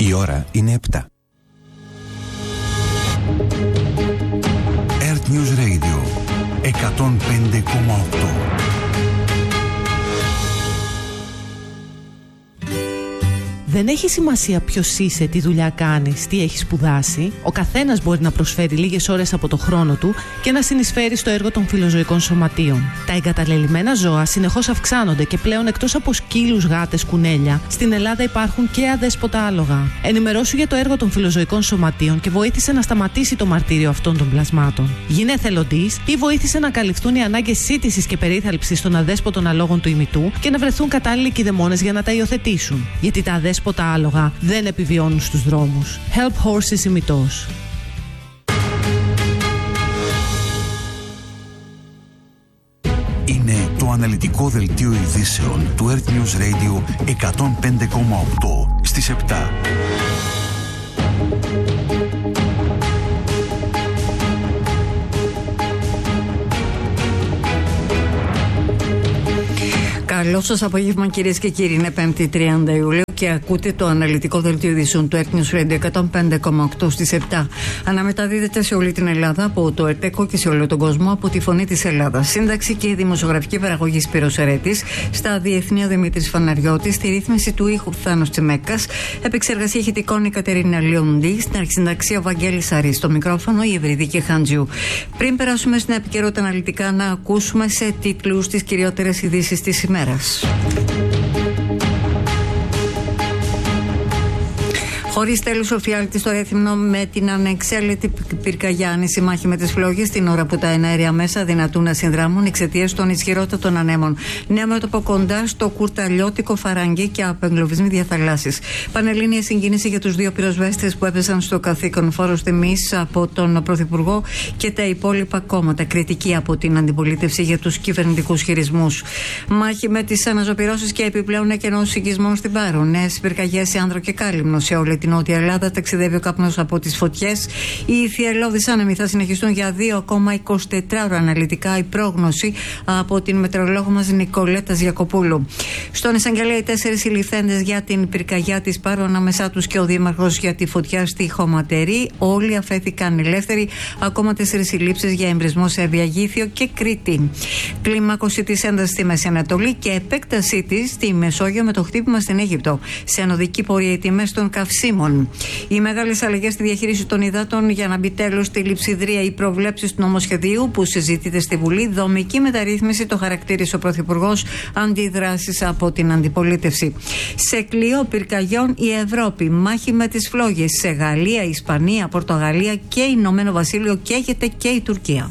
Η ώρα είναι 7. Earth News Radio 105,8. Δεν έχει σημασία ποιος είσαι, τι δουλειά κάνεις, τι έχεις σπουδάσει. Ο καθένας μπορεί να προσφέρει λίγες ώρες από το χρόνο του και να συνεισφέρει στο έργο των φιλοζωικών σωματείων. Τα εγκαταλελειμμένα ζώα συνεχώς αυξάνονται και πλέον εκτός από σκύλους, γάτες, κουνέλια, στην Ελλάδα υπάρχουν και αδέσποτα άλογα. Ενημερώσου για το έργο των φιλοζωικών σωματείων και βοήθησε να σταματήσει το μαρτύριο αυτών των πλασμάτων. Γίνε εθελοντής ή βοήθησε να καλυφθούν οι ανάγκες σύτησης και περίθαλψης των αδέσποτων αλόγων του ημιτού και να βρεθούν κατάλληλοι κηδεμόνες για να τα υιοθετήσουν. Γιατί τα αδέσποτα άλογα δεν επιβιώνουν στους δρόμους. Help Horses ημιτός. Είναι το αναλυτικό δελτίο ειδήσεων του Earth News Radio 105,8 στις 7. Καλό σας απόγευμα, κυρίες και κύριοι. Είναι 5η 30 Ιουλίου και ακούτε το αναλυτικό δελτίο ειδήσεων του Earth News Radio 105,8 στις 7. Αναμεταδίδεται σε όλη την Ελλάδα από το ΕΡΤΕΚΟ και σε όλο τον κόσμο από τη Φωνή της Ελλάδας. Σύνταξη και δημοσιογραφική παραγωγή Σπύρος Ερέτης. Στα διεθνή ο Δημήτρης Φαναριώτης. Στη ρύθμιση του ήχου Θάνος Τσιμέκας. Επεξεργασία ηχητικών η Κατερίνα Λιοντή. Στην αρχισυνταξία ο Βαγγέλης Αρής. Στο μικρόφωνο η Ευρυδίκη Χάντζιου. Πριν περάσουμε στην επικαιρότητα αναλυτικά, να ακούσουμε σε τίτλους τις κυριότερες ειδήσεις της ημέρας. Χωρίς τέλους ο φιάλτης στο Ρέθυμνο με την ανεξέλεγκτη πυρκαγιά. Άνηση μάχη με τις φλόγες την ώρα που τα εναέρια μέσα δυνατούν να συνδράμουν εξαιτίας των ισχυρότατων ανέμων. Νέο μέτωπο κοντά στο κουρταλιώτικο Φαράγγι και απεγκλωβισμοί διαθαλάσσης. Πανελλήνια συγκίνηση για τους δύο πυροσβέστες που έπεσαν στο καθήκον, φόρος τιμής από τον Πρωθυπουργό και τα υπόλοιπα κόμματα. Κριτική από την αντιπολίτευση για τους κυβερνητικούς χειρισμούς. Μάχη με τις αναζωπυρώσεις και επιπλέον κενός σεισμών στην Πάρο. Νέες πυρκαγιές σε Άνδρο και Κάλυμνο. Σε όλη την Νότια Ελλάδα ταξιδεύει ο καπνός από τις φωτιές. Οι θυελλώδεις άνεμοι θα συνεχιστούν για 2,24 ώρα αναλυτικά, η πρόγνωση από την μετεωρολόγο μας Νικολέτα Γιακοπούλου. Στον εισαγγελέα οι 4 συλληφθέντες για την πυρκαγιά της Πάρο, ανάμεσά τους και ο δήμαρχος για τη φωτιά στη Χωματερή. Όλοι αφέθηκαν ελεύθεροι. Ακόμα 4 συλλήψεις για εμπρισμό σε Αυγαγήθιο και Κρήτη. Κλίμακωση της έντασης στη Μέση Ανατολή και επέκτασή της στη Μεσόγειο με το χτύπημα στην Αίγυπτο. Σε ανωδική πορεία οι τιμές των καυσίμων. Οι μεγάλες αλλαγές στη διαχείριση των υδάτων για να μπει τέλος στη λειψιδρία, οι προβλέψεις του νομοσχεδίου που συζητείται στη Βουλή, δομική μεταρρύθμιση το χαρακτήρισε ο Πρωθυπουργός, αντιδράσεις από την αντιπολίτευση. Σε κλειό πυρκαγιών η Ευρώπη, μάχη με τις φλόγες. Σε Γαλλία, Ισπανία, Πορτογαλία και Ηνωμένο Βασίλειο καίγεται και η Τουρκία.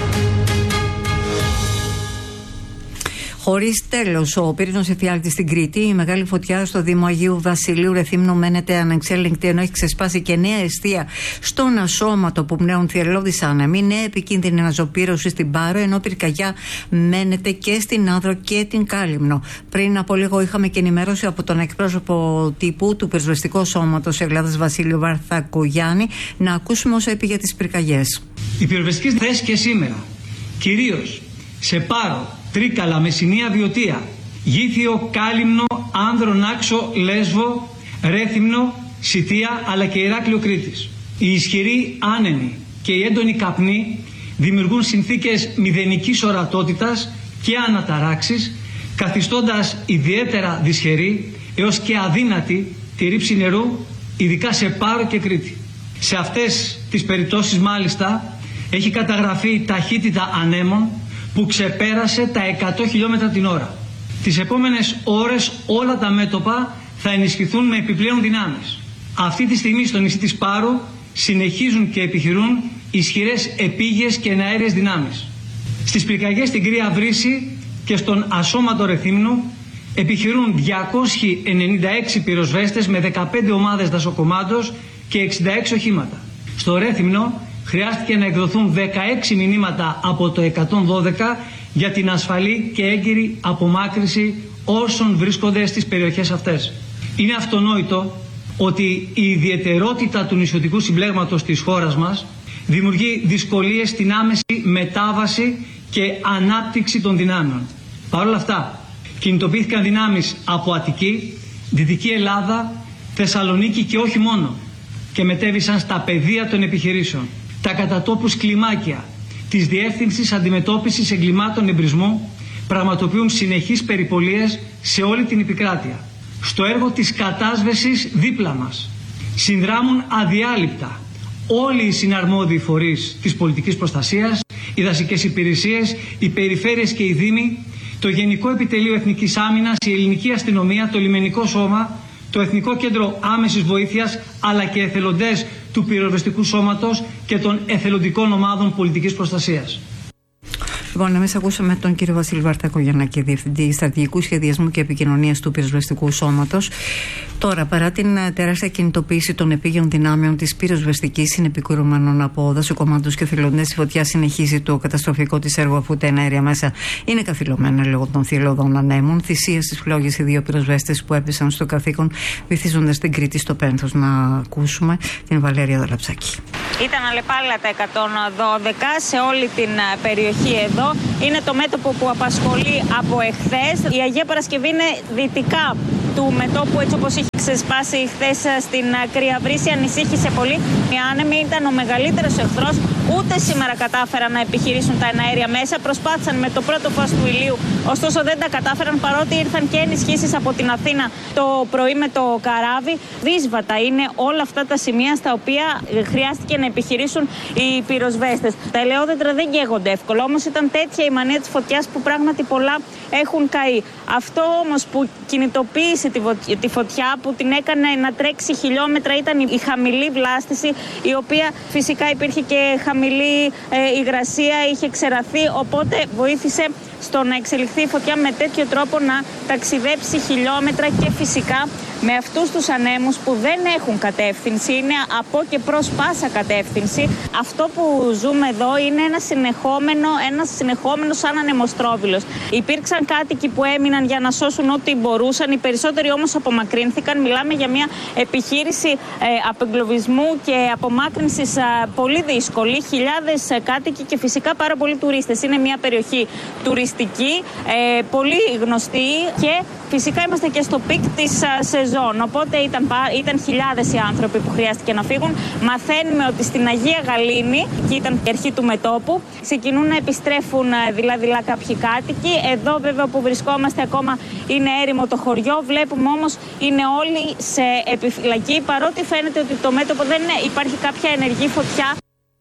Χωρίς τέλος ο πύρινος εφιάλτης στην Κρήτη. Η μεγάλη φωτιά στο Δήμο Αγίου Βασιλείου Ρεθύμνου μένεται ανεξέλεγκτη, ενώ έχει ξεσπάσει και νέα εστία στον Ασώματο που πνέουν θυελλώδεις άνεμοι. Νέα επικίνδυνη αναζωπήρωση στην Πάρο, ενώ πυρκαγιά μένεται και στην Άνδρο και την Κάλυμνο. Πριν από λίγο είχαμε και ενημέρωση από τον εκπρόσωπο τύπου του Πυροσβεστικού Σώματος Ελλάδας Βασίλειο Βαρθακογιάννη. Να ακούσουμε όσα είπε για τις πυρκαγιές. Οι πυροσβεστικές θέσεις και σήμερα, κυρίως σε Πάρο, Τρίκαλα, Μεσσηνία, Βιωτία, Γήθιο, Κάλυμνο, Άνδρο, Νάξο, Λέσβο, Ρέθυμνο, Σιτία αλλά και Ηράκλειο Κρήτης. Οι ισχυροί άνεμοι και οι έντονοι καπνοί δημιουργούν συνθήκες μηδενικής ορατότητας και αναταράξεις, καθιστώντας ιδιαίτερα δυσχερή έως και αδύνατη τη ρήψη νερού, ειδικά σε Πάρο και Κρήτη. Σε αυτές τις περιπτώσεις μάλιστα έχει καταγραφεί ταχύτητα ανέμων που ξεπέρασε τα 100 χιλιόμετρα την ώρα. Τις επόμενες ώρες όλα τα μέτωπα θα ενισχυθούν με επιπλέον δυνάμεις. Αυτή τη στιγμή στο νησί της Πάρου συνεχίζουν και επιχειρούν ισχυρές επίγειες και εναέριες δυνάμεις. Στις πυρκαγιές στην Κρία Βρύση και στον Ασώματο Ρεθύμνου επιχειρούν 296 πυροσβέστες με 15 ομάδες δασοκομάντος και 66 οχήματα. Στο Ρέθυμνο χρειάστηκε να εκδοθούν 16 μηνύματα από το 112 για την ασφαλή και έγκυρη απομάκρυση όσων βρίσκονται στις περιοχές αυτές. Είναι αυτονόητο ότι η ιδιαιτερότητα του νησιωτικού συμπλέγματος της χώρας μας δημιουργεί δυσκολίες στην άμεση μετάβαση και ανάπτυξη των δυνάμεων. Παρ' όλα αυτά, κινητοποιήθηκαν δυνάμεις από Αττική, Δυτική Ελλάδα, Θεσσαλονίκη και όχι μόνο, και μετέβησαν στα πεδία των επιχειρήσεων, τα κατατόπους κλιμάκια της Διεύθυνσης Αντιμετώπισης Εγκλημάτων Εμπρισμού πραγματοποιούν συνεχείς περιπολίες σε όλη την επικράτεια. Στο έργο της κατάσβεσης δίπλα μας συνδράμουν αδιάλειπτα όλοι οι συναρμόδιοι φορείς της πολιτικής προστασίας, οι δασικές υπηρεσίες, οι περιφέρειες και οι δήμοι, το Γενικό Επιτελείο Εθνικής Άμυνας, η Ελληνική Αστυνομία, το Λιμενικό Σώμα, το Εθνικό Κέντρο Άμεσης Βοήθειας, αλλά και εθελοντές του Πυροσβεστικού Σώματος και των εθελοντικών ομάδων πολιτικής προστασίας. Λοιπόν, εμείς ακούσαμε τον κύριο Βασίλη Βαρτακογιαννάκη, Διευθυντή Στρατηγικού Σχεδιασμού και Επικοινωνίας του Πυροσβεστικού Σώματος. Τώρα, παρά την τεράστια κινητοποίηση των επίγειων δυνάμεων της πυροσβεστικής συνεπικουρουμένων από δασοκομάντους και εθελοντές, η φωτιά συνεχίζει το καταστροφικό της έργο, αφού τα εναέρια μέσα είναι καθυλωμένα λόγω των θηλωδών ανέμων. Θυσία στις φλόγες οι δύο πυροσβέστες που έπεσαν στο καθήκον, βυθίζοντας την Κρήτη στο Πένθος. Να ακούσουμε την Βαλέρια Δολαψάκη. Ήταν αλλεπάλληλα τα 112 σε όλη την περιοχή εδώ. Είναι το μέτωπο που απασχολεί από εχθές. Η Αγία Παρασκευή είναι δυτικά του μετώπου, έτσι όπως είχε ξεσπάσει χθες στην Κρύα Βρύση. Ανησύχησε πολύ. Οι άνεμοι ήταν ο μεγαλύτερος εχθρός. Ούτε σήμερα κατάφεραν να επιχειρήσουν τα εναέρια μέσα. Προσπάθησαν με το πρώτο φως του ηλίου, ωστόσο δεν τα κατάφεραν, παρότι ήρθαν και ενισχύσεις από την Αθήνα το πρωί με το καράβι. Δύσβατα είναι όλα αυτά τα σημεία στα οποία χρειάστηκε να επιχειρήσουν οι πυροσβέστες. Τα ελαιόδεντρα δεν καίγονται εύκολα, όμως ήταν τέτοια η μανία της φωτιάς που πράγματι πολλά έχουν καεί. Αυτό όμως που κινητοποίησε τη φωτιά, που την έκανε να τρέξει χιλιόμετρα, ήταν η χαμηλή βλάστηση, η οποία φυσικά υπήρχε και χαμηλή υγρασία, είχε ξεραθεί, οπότε βοήθησε στο να εξελιχθεί η φωτιά με τέτοιο τρόπο να ταξιδέψει χιλιόμετρα, και φυσικά με αυτούς τους ανέμους που δεν έχουν κατεύθυνση, είναι από και προς πάσα κατεύθυνση. Αυτό που ζούμε εδώ είναι ένας συνεχόμενος σαν ανεμοστρόβιλος. Υπήρξαν κάτοικοι που έμειναν για να σώσουν ό,τι μπορούσαν, οι περισσότεροι όμως απομακρύνθηκαν. Μιλάμε για μια επιχείρηση απεγκλωβισμού και απομάκρυνσης πολύ δύσκολη. Χιλιάδες κάτοικοι και φυσικά πάρα πολλοί τουρίστες. Είναι μια περιοχή τουριστική, πολύ γνωστή, και φυσικά είμαστε και στο πικ της σεζόν. Οπότε ήταν χιλιάδες οι άνθρωποι που χρειάστηκε να φύγουν. Μαθαίνουμε ότι στην Αγία Γαλήνη, εκεί ήταν η αρχή του μετώπου, ξεκινούν να επιστρέφουν δειλά-δειλά κάποιοι κάτοικοι. Εδώ βέβαια που βρισκόμαστε ακόμα είναι έρημο το χωριό. Βλέπουμε όμως είναι όλοι σε επιφυλακή, παρότι φαίνεται ότι το μέτωπο δεν υπάρχει κάποια ενεργή φωτιά.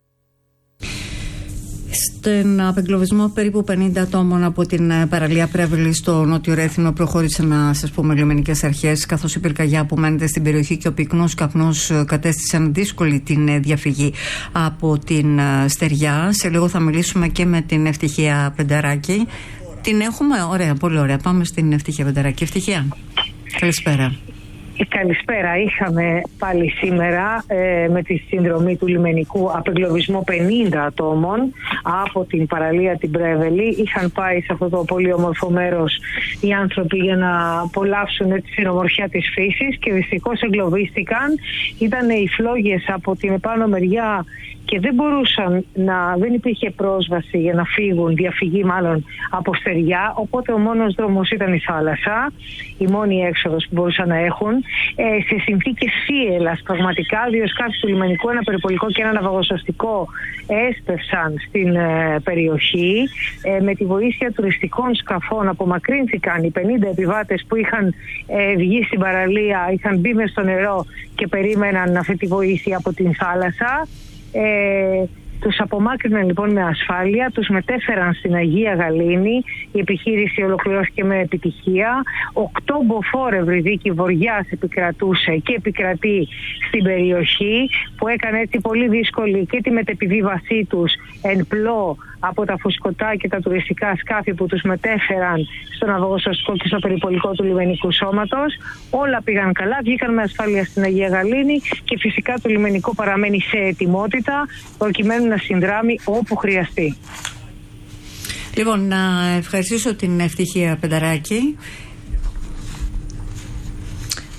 Στον απεγκλωβισμό περίπου 50 ατόμων από την παραλία Πρέβελη στο Νότιο Ρέθινο προχώρησαν, να σας πούμε, λιμενικές αρχές, καθώς η πυρκαγιά που μένεται στην περιοχή και ο πυκνός καπνός κατέστησαν δύσκολη την διαφυγή από την στεριά. Σε λίγο θα μιλήσουμε και με την Ευτυχία Πενταράκη. Την έχουμε? Ωραία, πολύ ωραία. Πάμε στην Ευτυχία Πενταράκη. Ευτυχία, καλησπέρα. Καλησπέρα. Είχαμε πάλι σήμερα με τη συνδρομή του λιμενικού απεγκλωβισμό 50 ατόμων από την παραλία την Πρέβελη. Είχαν πάει σε αυτό το πολύ όμορφο μέρος οι άνθρωποι για να απολαύσουν την ομορφιά της φύσης και δυστυχώς εγκλωβίστηκαν. Ήταν οι φλόγες από την επάνω μεριά και δεν υπήρχε πρόσβαση για να φύγουν, διαφυγή μάλλον από στεριά, οπότε ο μόνος δρόμος ήταν η θάλασσα, η μόνη έξοδος που μπορούσαν να έχουν. Σε συνθήκες θύελλας πραγματικά, δύο σκάφη του λιμενικού, ένα περιπολικό και ένα ναυαγοσωστικό, έσπευσαν στην περιοχή. Με τη βοήθεια τουριστικών σκαφών απομακρύνθηκαν οι 50 επιβάτες που είχαν βγει στην παραλία, είχαν μπει μες στο νερό και περίμεναν αυτή τη βοήθεια από την θάλασσα. Τους απομάκρυναν λοιπόν με ασφάλεια, τους μετέφεραν στην Αγία Γαλήνη. Η επιχείρηση ολοκληρώθηκε με επιτυχία. 8 μποφόρ ευρυδίκη βοριάς επικρατούσε και επικρατεί στην περιοχή, που έκανε έτσι πολύ δύσκολη και τη μετεπιβίβασή τους εν πλώ από τα φουσκωτά και τα τουριστικά σκάφη που τους μετέφεραν στο ναυαγοσωστικό και στο περιπολικό του λιμενικού σώματος. Όλα πήγαν καλά, βγήκαν με ασφάλεια στην Αγία Γαλήνη και φυσικά το λιμενικό παραμένει σε ετοιμότητα προκειμένου να συνδράμει όπου χρειαστεί. Λοιπόν, να ευχαριστήσω την Ευτυχία Πενταράκη.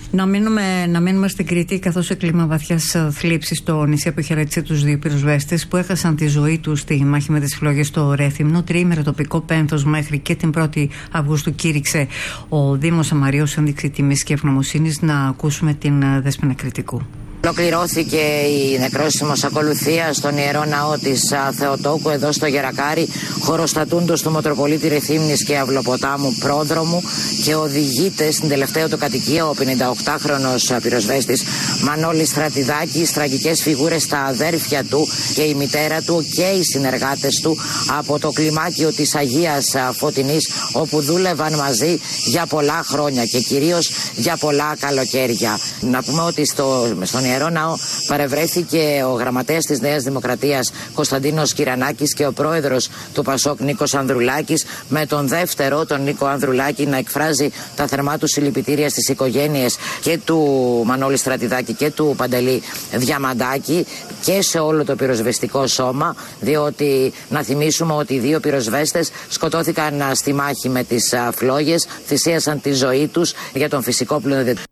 Να μείνουμε στην Κρήτη, καθώς έκλειμα βαθιάς θλίψης στο νησί αποχαιρέτησε τους δύο πυροσβέστες που έχασαν τη ζωή τους στη μάχη με τις φλόγες στο Ρέθυμνο. Τριήμερο τοπικό πένθος μέχρι και την 1η Αυγούστου κήρυξε ο Δήμος Αμαρίος, ένδειξη τιμής και ευγνωμοσύνης. Να ακούσουμε την Δέσποινα Κρητικού. Ολοκληρώθηκε η νεκρόσιμος ακολουθία στον Ιερό Ναό της Θεοτόκου εδώ στο Γερακάρι, χωροστατούντος του Μητροπολίτη Ρεθύμνης και Αυλοποτάμου πρόδρομου, και οδηγείται στην τελευταία του κατοικία ο 58χρονος πυροσβέστης Μανώλης Στρατιδάκης. Τραγικές φιγούρες στα αδέρφια του και η μητέρα του και οι συνεργάτες του από το κλιμάκιο της Αγίας Φωτεινής, όπου δούλευαν μαζί για πολλά χρόνια και κυρίως για πολλά καλοκαίρια. Να πούμε ότι στον Ιερό Ναό παρευρέθηκε ο γραμματέας της Νέας Δημοκρατίας Κωνσταντίνος Κυρανάκης και ο πρόεδρος του Πασόκ Νίκος Ανδρουλάκης, με τον δεύτερο, τον Νίκο Ανδρουλάκη, να εκφράζει τα θερμά του συλληπιτήρια στις οικογένειες και του Μανώλη Στρατιδάκη και του Παντελή Διαμαντάκη και σε όλο το πυροσβεστικό σώμα, διότι να θυμίσουμε ότι οι δύο πυροσβέστες σκοτώθηκαν στη μάχη με τις φλόγες, θυσίασαν τη ζωή τους για τον φυσικό πλειοδετικό.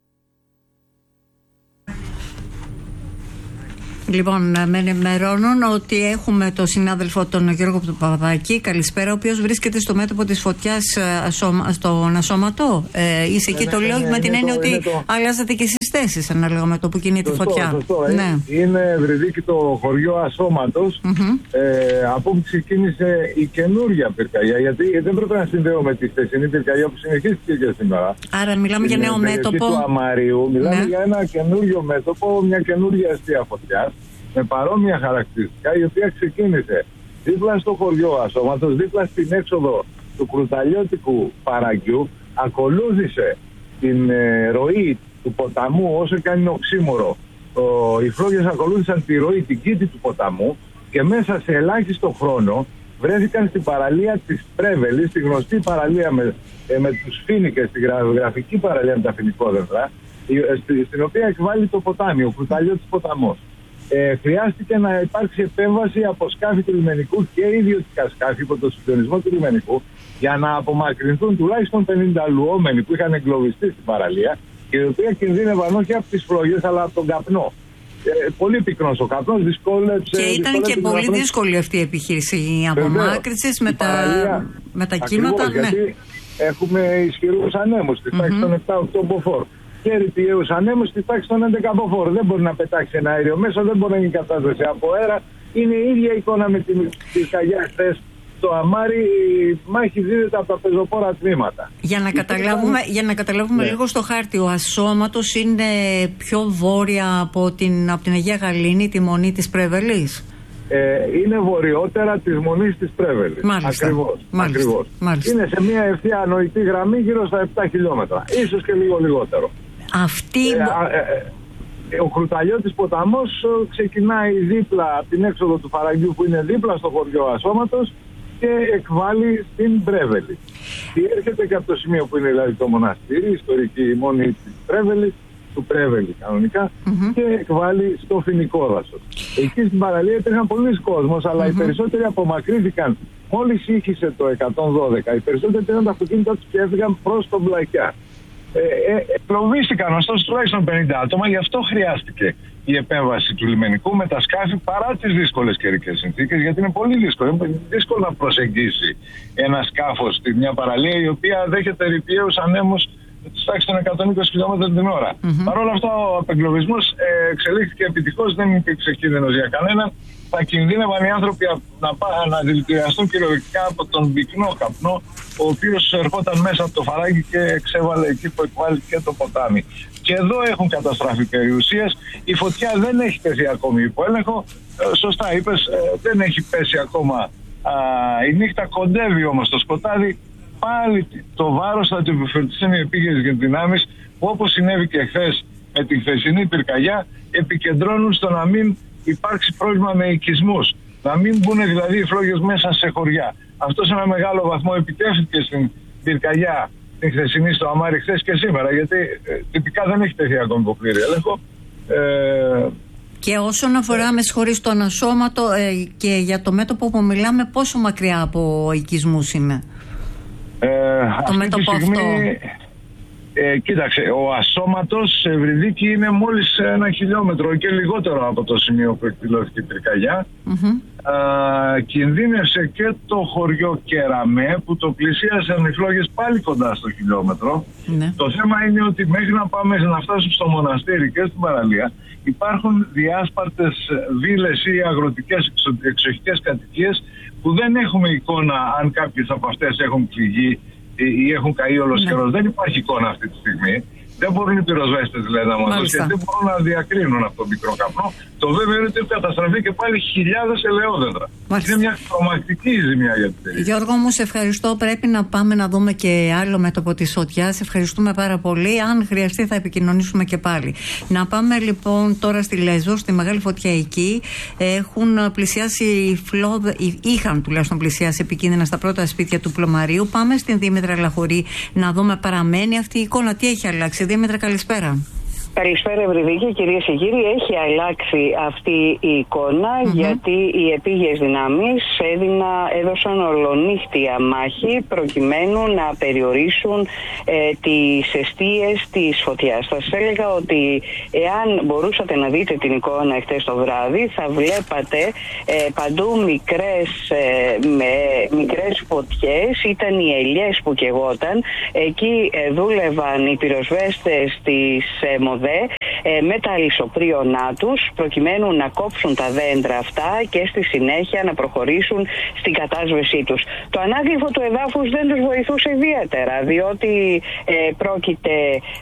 Λοιπόν, με ενημερώνουν ότι έχουμε τον συνάδελφο τον Γιώργο Παπαδάκη. Καλησπέρα, ο οποίος βρίσκεται στο μέτωπο της φωτιάς στον Ασώματο. Είσαι εκεί, το λέω με την έννοια ότι αλλάζατε και στις θέσεις ανάλογα με το που κινείται η φωτιά. Σωστό. Ναι. Είναι Ευρυδίκη το χωριό Ασώματος, από όπου ξεκίνησε η καινούργια πυρκαγιά. Γιατί δεν πρέπει να συνδέω με τη χθεσινή πυρκαγιά που συνεχίστηκε και σήμερα. Άρα μιλάμε για νέο μέτωπο. Του Αμαρίου, μιλάμε για ένα καινούριο μέτωπο, μια καινούργια αστεία φωτιά με παρόμοια χαρακτηριστικά, η οποία ξεκίνησε δίπλα στο χωριό Ασώματος, δίπλα στην έξοδο του Κρουταλιώτικου Παραγκιού, ακολούθησε την ροή του ποταμού όσο κάνει οξύμορο. Οι φλόγες ακολούθησαν τη ροή, την κήτη του ποταμού, και μέσα σε ελάχιστο χρόνο βρέθηκαν στην παραλία της Πρέβελης, στη γνωστή παραλία με τους φοίνικες, τη γραφική παραλία με τα φοινικόδεντρα, στην οποία εκβάλλει το ποτάμι, ο Κρουταλιώτης ποταμός. Χρειάστηκε να υπάρξει επέμβαση από σκάφη του λιμενικού και ιδιωτικά σκάφη υπό το συντονισμό του λιμενικού, για να απομακρυνθούν τουλάχιστον 50 αλουόμενοι που είχαν εγκλωβιστεί στην παραλία και οι οποίοι κινδύνευαν όχι από τις φλόγες αλλά από τον καπνό. Πολύ πυκνός ο καπνός, δυσκόλεψε. Και ήταν και πολύ δύσκολη αυτή η επιχείρηση η απομάκρυνση με τα κύματα. Ακριβώς, γιατί έχουμε ισχυρούς ανέμους στη τάξη των 7-8 μποφόρ. Και ρητιαίους ανέμους στη τάξη των 11 μποφόρ. Δεν μπορεί να πετάξει ένα αέριο μέσα, δεν μπορεί να γίνει κατάσταση από αέρα. Είναι η ίδια εικόνα με την πυρκαγιά χθες στο Αμάρι. Η μάχη δίδεται από τα πεζοπόρα τμήματα. Για να καταλάβουμε λίγο στο χάρτη, ο Ασώματος είναι πιο βόρεια από την Αγία Γαλήνη, τη μονή της Πρέβελης. Είναι βορειότερα της μονής της Πρέβελης. Ακριβώς. Είναι σε μια ευθεία ανοητή γραμμή γύρω στα 7 χιλιόμετρα. Ίσως και λίγο λιγότερο. Ο Κρουταλιώτης ποταμός ξεκινάει δίπλα από την έξοδο του Φαραγγιού, που είναι δίπλα στο χωριό Ασώματος, και εκβάλλει στην Πρέβελη. Και έρχεται και από το σημείο που είναι δηλαδή το μοναστήρι, η ιστορική μόνη της Πρέβελης, του Πρέβελη κανονικά, και εκβάλλει στο φοινικό δάσος. Εκεί στην παραλία υπήρχαν πολλοί κόσμος, αλλά οι περισσότεροι απομακρύνθηκαν. Μόλις ήχησε το 112, οι περισσότεροι πήραν τα αυτοκίνητα τους και έφυγαν προς τον Βλακιά. Προβίστηκαν ωστόσο τουλάχιστον 50 άτομα, γι' αυτό χρειάστηκε η επέμβαση του λιμενικού με τα σκάφη παρά τις δύσκολες καιρικές συνθήκες, γιατί είναι πολύ δύσκολο. Είναι δύσκολο να προσεγγίσει ένα σκάφος στη μια παραλία η οποία δέχεται ρητιαίους ανέμους της τάξης των 120 χιλιόμετρων την ώρα. Παρ' όλα αυτά ο απεγκλωβισμός εξελίχθηκε επιτυχώς, δεν υπήρξε κίνδυνος για κανέναν. Θα κινδύνευαν οι άνθρωποι να δηλητηριαστούν κυριολεκτικά από τον πυκνό καπνό, ο οποίος ερχόταν μέσα από το φαράγγι και εξέβαλε εκεί που εκβάλλει και το ποτάμι. Και εδώ έχουν καταστραφεί περιουσίες. Η φωτιά δεν έχει τεθεί ακόμη υπό έλεγχο. Σωστά είπες, δεν έχει πέσει ακόμα η νύχτα, κοντεύει όμως το σκοτάδι. Πάλι το βάρος θα του επιφερθούν οι επίγειες δυνάμεις, που όπως συνέβη και χθες με την χθεσινή πυρκαγιά, επικεντρώνουν στο να μην υπάρξει πρόβλημα με οικισμούς. Να μην μπουν δηλαδή οι φλόγες μέσα σε χωριά. Αυτό σε ένα μεγάλο βαθμό επιτεύχθηκε στην πυρκαγιά την χθεσινή στο Αμάρι, χθες και σήμερα, γιατί τυπικά δεν έχει τεθεί ακόμη το πλήρη έλεγχο. Και όσον αφορά, με συγχωρείς, τον Ασώματο και για το μέτωπο που μιλάμε, πόσο μακριά από οικισμούς είναι το μέτωπο αυτό? Κοίταξε, ο Ασώματος σε Ευρυδίκη είναι μόλις 1 χιλιόμετρο και λιγότερο από το σημείο που εκδηλώθηκε η πυρκαγιά. Κινδύνευσε και το χωριό Κεραμέ που το πλησίασαν οι φλόγες πάλι κοντά στο χιλιόμετρο. Το θέμα είναι ότι μέχρι να φτάσουν στο μοναστήρι και στην παραλία υπάρχουν διάσπαρτες βίλες ή αγροτικές εξοχικές κατοικίες που δεν έχουμε εικόνα αν κάποιες από αυτές έχουν πληγεί ή έχουν καεί ολοσχερός. Δεν υπάρχει εικόνα αυτή τη στιγμή. Δεν μπορούν οι πυροσβέστες δηλαδή να μας δώσουν και δεν μπορούν να διακρίνουν αυτό το μικρό καπνό. Το βέβαιο είναι ότι έχει καταστραφεί και πάλι χιλιάδες ελαιόδεντρα. Είναι μια τρομακτική ζημιά για την περιοχή. Γιώργο μου, σε ευχαριστώ. Πρέπει να πάμε να δούμε και άλλο μέτωπο της φωτιάς. Ευχαριστούμε πάρα πολύ. Αν χρειαστεί θα επικοινωνήσουμε και πάλι. Να πάμε λοιπόν τώρα στη Λέσβο, στη μεγάλη φωτιά εκεί. Έχουν πλησιάσει είχαν τουλάχιστον πλησιάσει επικίνδυνα στα πρώτα σπίτια του Πλωμαρίου. Πάμε στην Δήμητρα Λαχωρή να δούμε, παραμένει αυτή η εικόνα. Τι έχει αλλάξει? Δήμητρα, καλησπέρα. Καλησπέρα Ευρυδίκη, κυρίες και κύριοι. Έχει αλλάξει αυτή η εικόνα γιατί οι επίγειες δυνάμεις έδωσαν ολονύχτια μάχη προκειμένου να περιορίσουν τις εστίες της φωτιάς. Θα σας έλεγα ότι εάν μπορούσατε να δείτε την εικόνα εχθές το βράδυ θα βλέπατε παντού μικρές φωτιές. Ήταν οι ελιές που καιγόταν. Εκεί δούλευαν οι πυροσβέστες της ΜΟΔΕ με τα αλυσοπρίωνά τους προκειμένου να κόψουν τα δέντρα αυτά και στη συνέχεια να προχωρήσουν στην κατάσβεσή τους. Το ανάγλυφο του εδάφους δεν τους βοηθούσε ιδιαίτερα διότι πρόκειται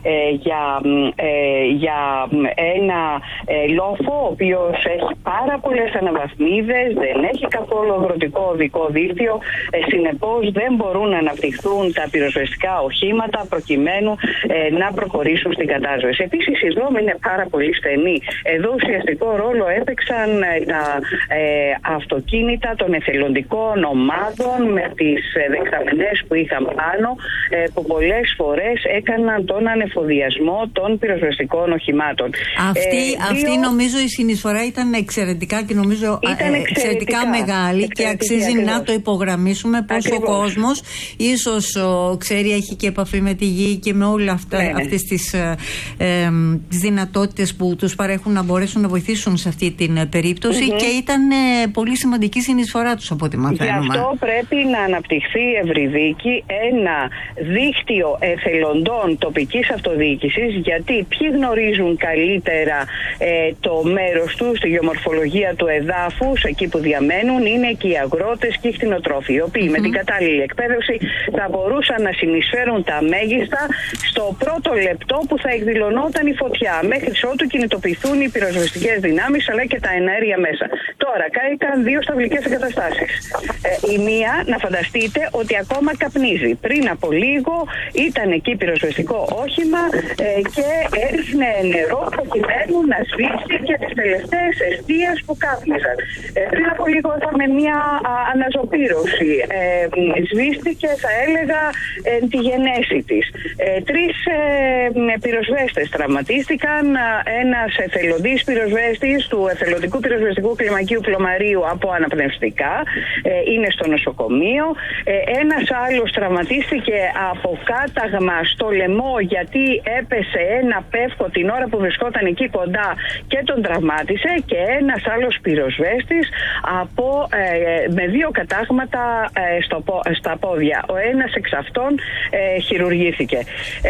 για ένα λόφο ο οποίος έχει πάρα πολλές αναβαθμίδες, δεν έχει καθόλου αγροτικό οδικό δίκτυο, συνεπώς δεν μπορούν να αναπτυχθούν τα πυροσβεστικά οχήματα προκειμένου να προχωρήσουν στην κατάσβεση. Επίσης οι δρόμοι είναι πάρα πολύ στενοί. Εδώ ουσιαστικό ρόλο έπαιξαν τα αυτοκίνητα των εθελοντικών ομάδων με τις δεξαμενές που είχαν πάνω που πολλές φορές έκαναν τον ανεφοδιασμό των πυροσβεστικών οχημάτων. Αυτή νομίζω η συνεισφορά ήταν εξαιρετικά και νομίζω εξαιρετικά μεγάλη και αξίζει να το υπογραμμίσουμε πως ο κόσμος ίσως ξέρει, έχει και επαφή με τη γη και με όλα αυτά, αυτές τις δυνατότητες που τους παρέχουν να μπορέσουν να βοηθήσουν σε αυτή την περίπτωση και ήταν πολύ σημαντική συνεισφορά τους από ό,τι μαθαίνουμε. Γι' αυτό πρέπει να αναπτυχθεί Ευρυδίκη ένα δίκτυο εθελοντών τοπικής αυτοδιοίκησης, γιατί ποιοι γνωρίζουν καλύτερα το μέρος τους, τη γεωμορφολογία του εδάφους, εκεί που διαμένουν, είναι και οι αγρότες και οι κτηνοτρόφοι, οι οποίοι με την κατάλληλη εκπαίδευση θα μπορούσαν να συνεισφέρουν τα μέγιστα στο πρώτο λεπτό που θα εκδηλωνόταν η φωτιά, μέχρι ότου κινητοποιηθούν οι πυροσβεστικές δυνάμεις αλλά και τα εναέρια μέσα. Τώρα, κάηκαν δύο σταυλικές εγκαταστάσεις. Η μία, να φανταστείτε ότι ακόμα καπνίζει. Πριν από λίγο ήταν εκεί πυροσβεστικό όχημα και έριχνε νερό προκειμένου να σβήσει και τις τελευταίες εστίες που κάπνιζαν. Πριν από λίγο είχαμε μια αναζωπήρωση. Σβήστηκε, θα έλεγα, τη γενέση της. Τρεις πυροσβέστες τραυματίστηκαν. Ένας εθελοντής πυροσβέστης του Εθελοντικού Πυροσβεστικού Κλιμακίου Πλωμαρίου από αναπνευστικά είναι στο νοσοκομείο. Ένας άλλος τραυματίστηκε από κάταγμα στο λαιμό γιατί έπεσε ένα πεύκο την ώρα που βρισκόταν εκεί κοντά και τον τραυμάτισε, και ένας άλλος πυροσβέστης με δύο κατάγματα στα πόδια. Ο ένας εξ αυτών χειρουργήθηκε.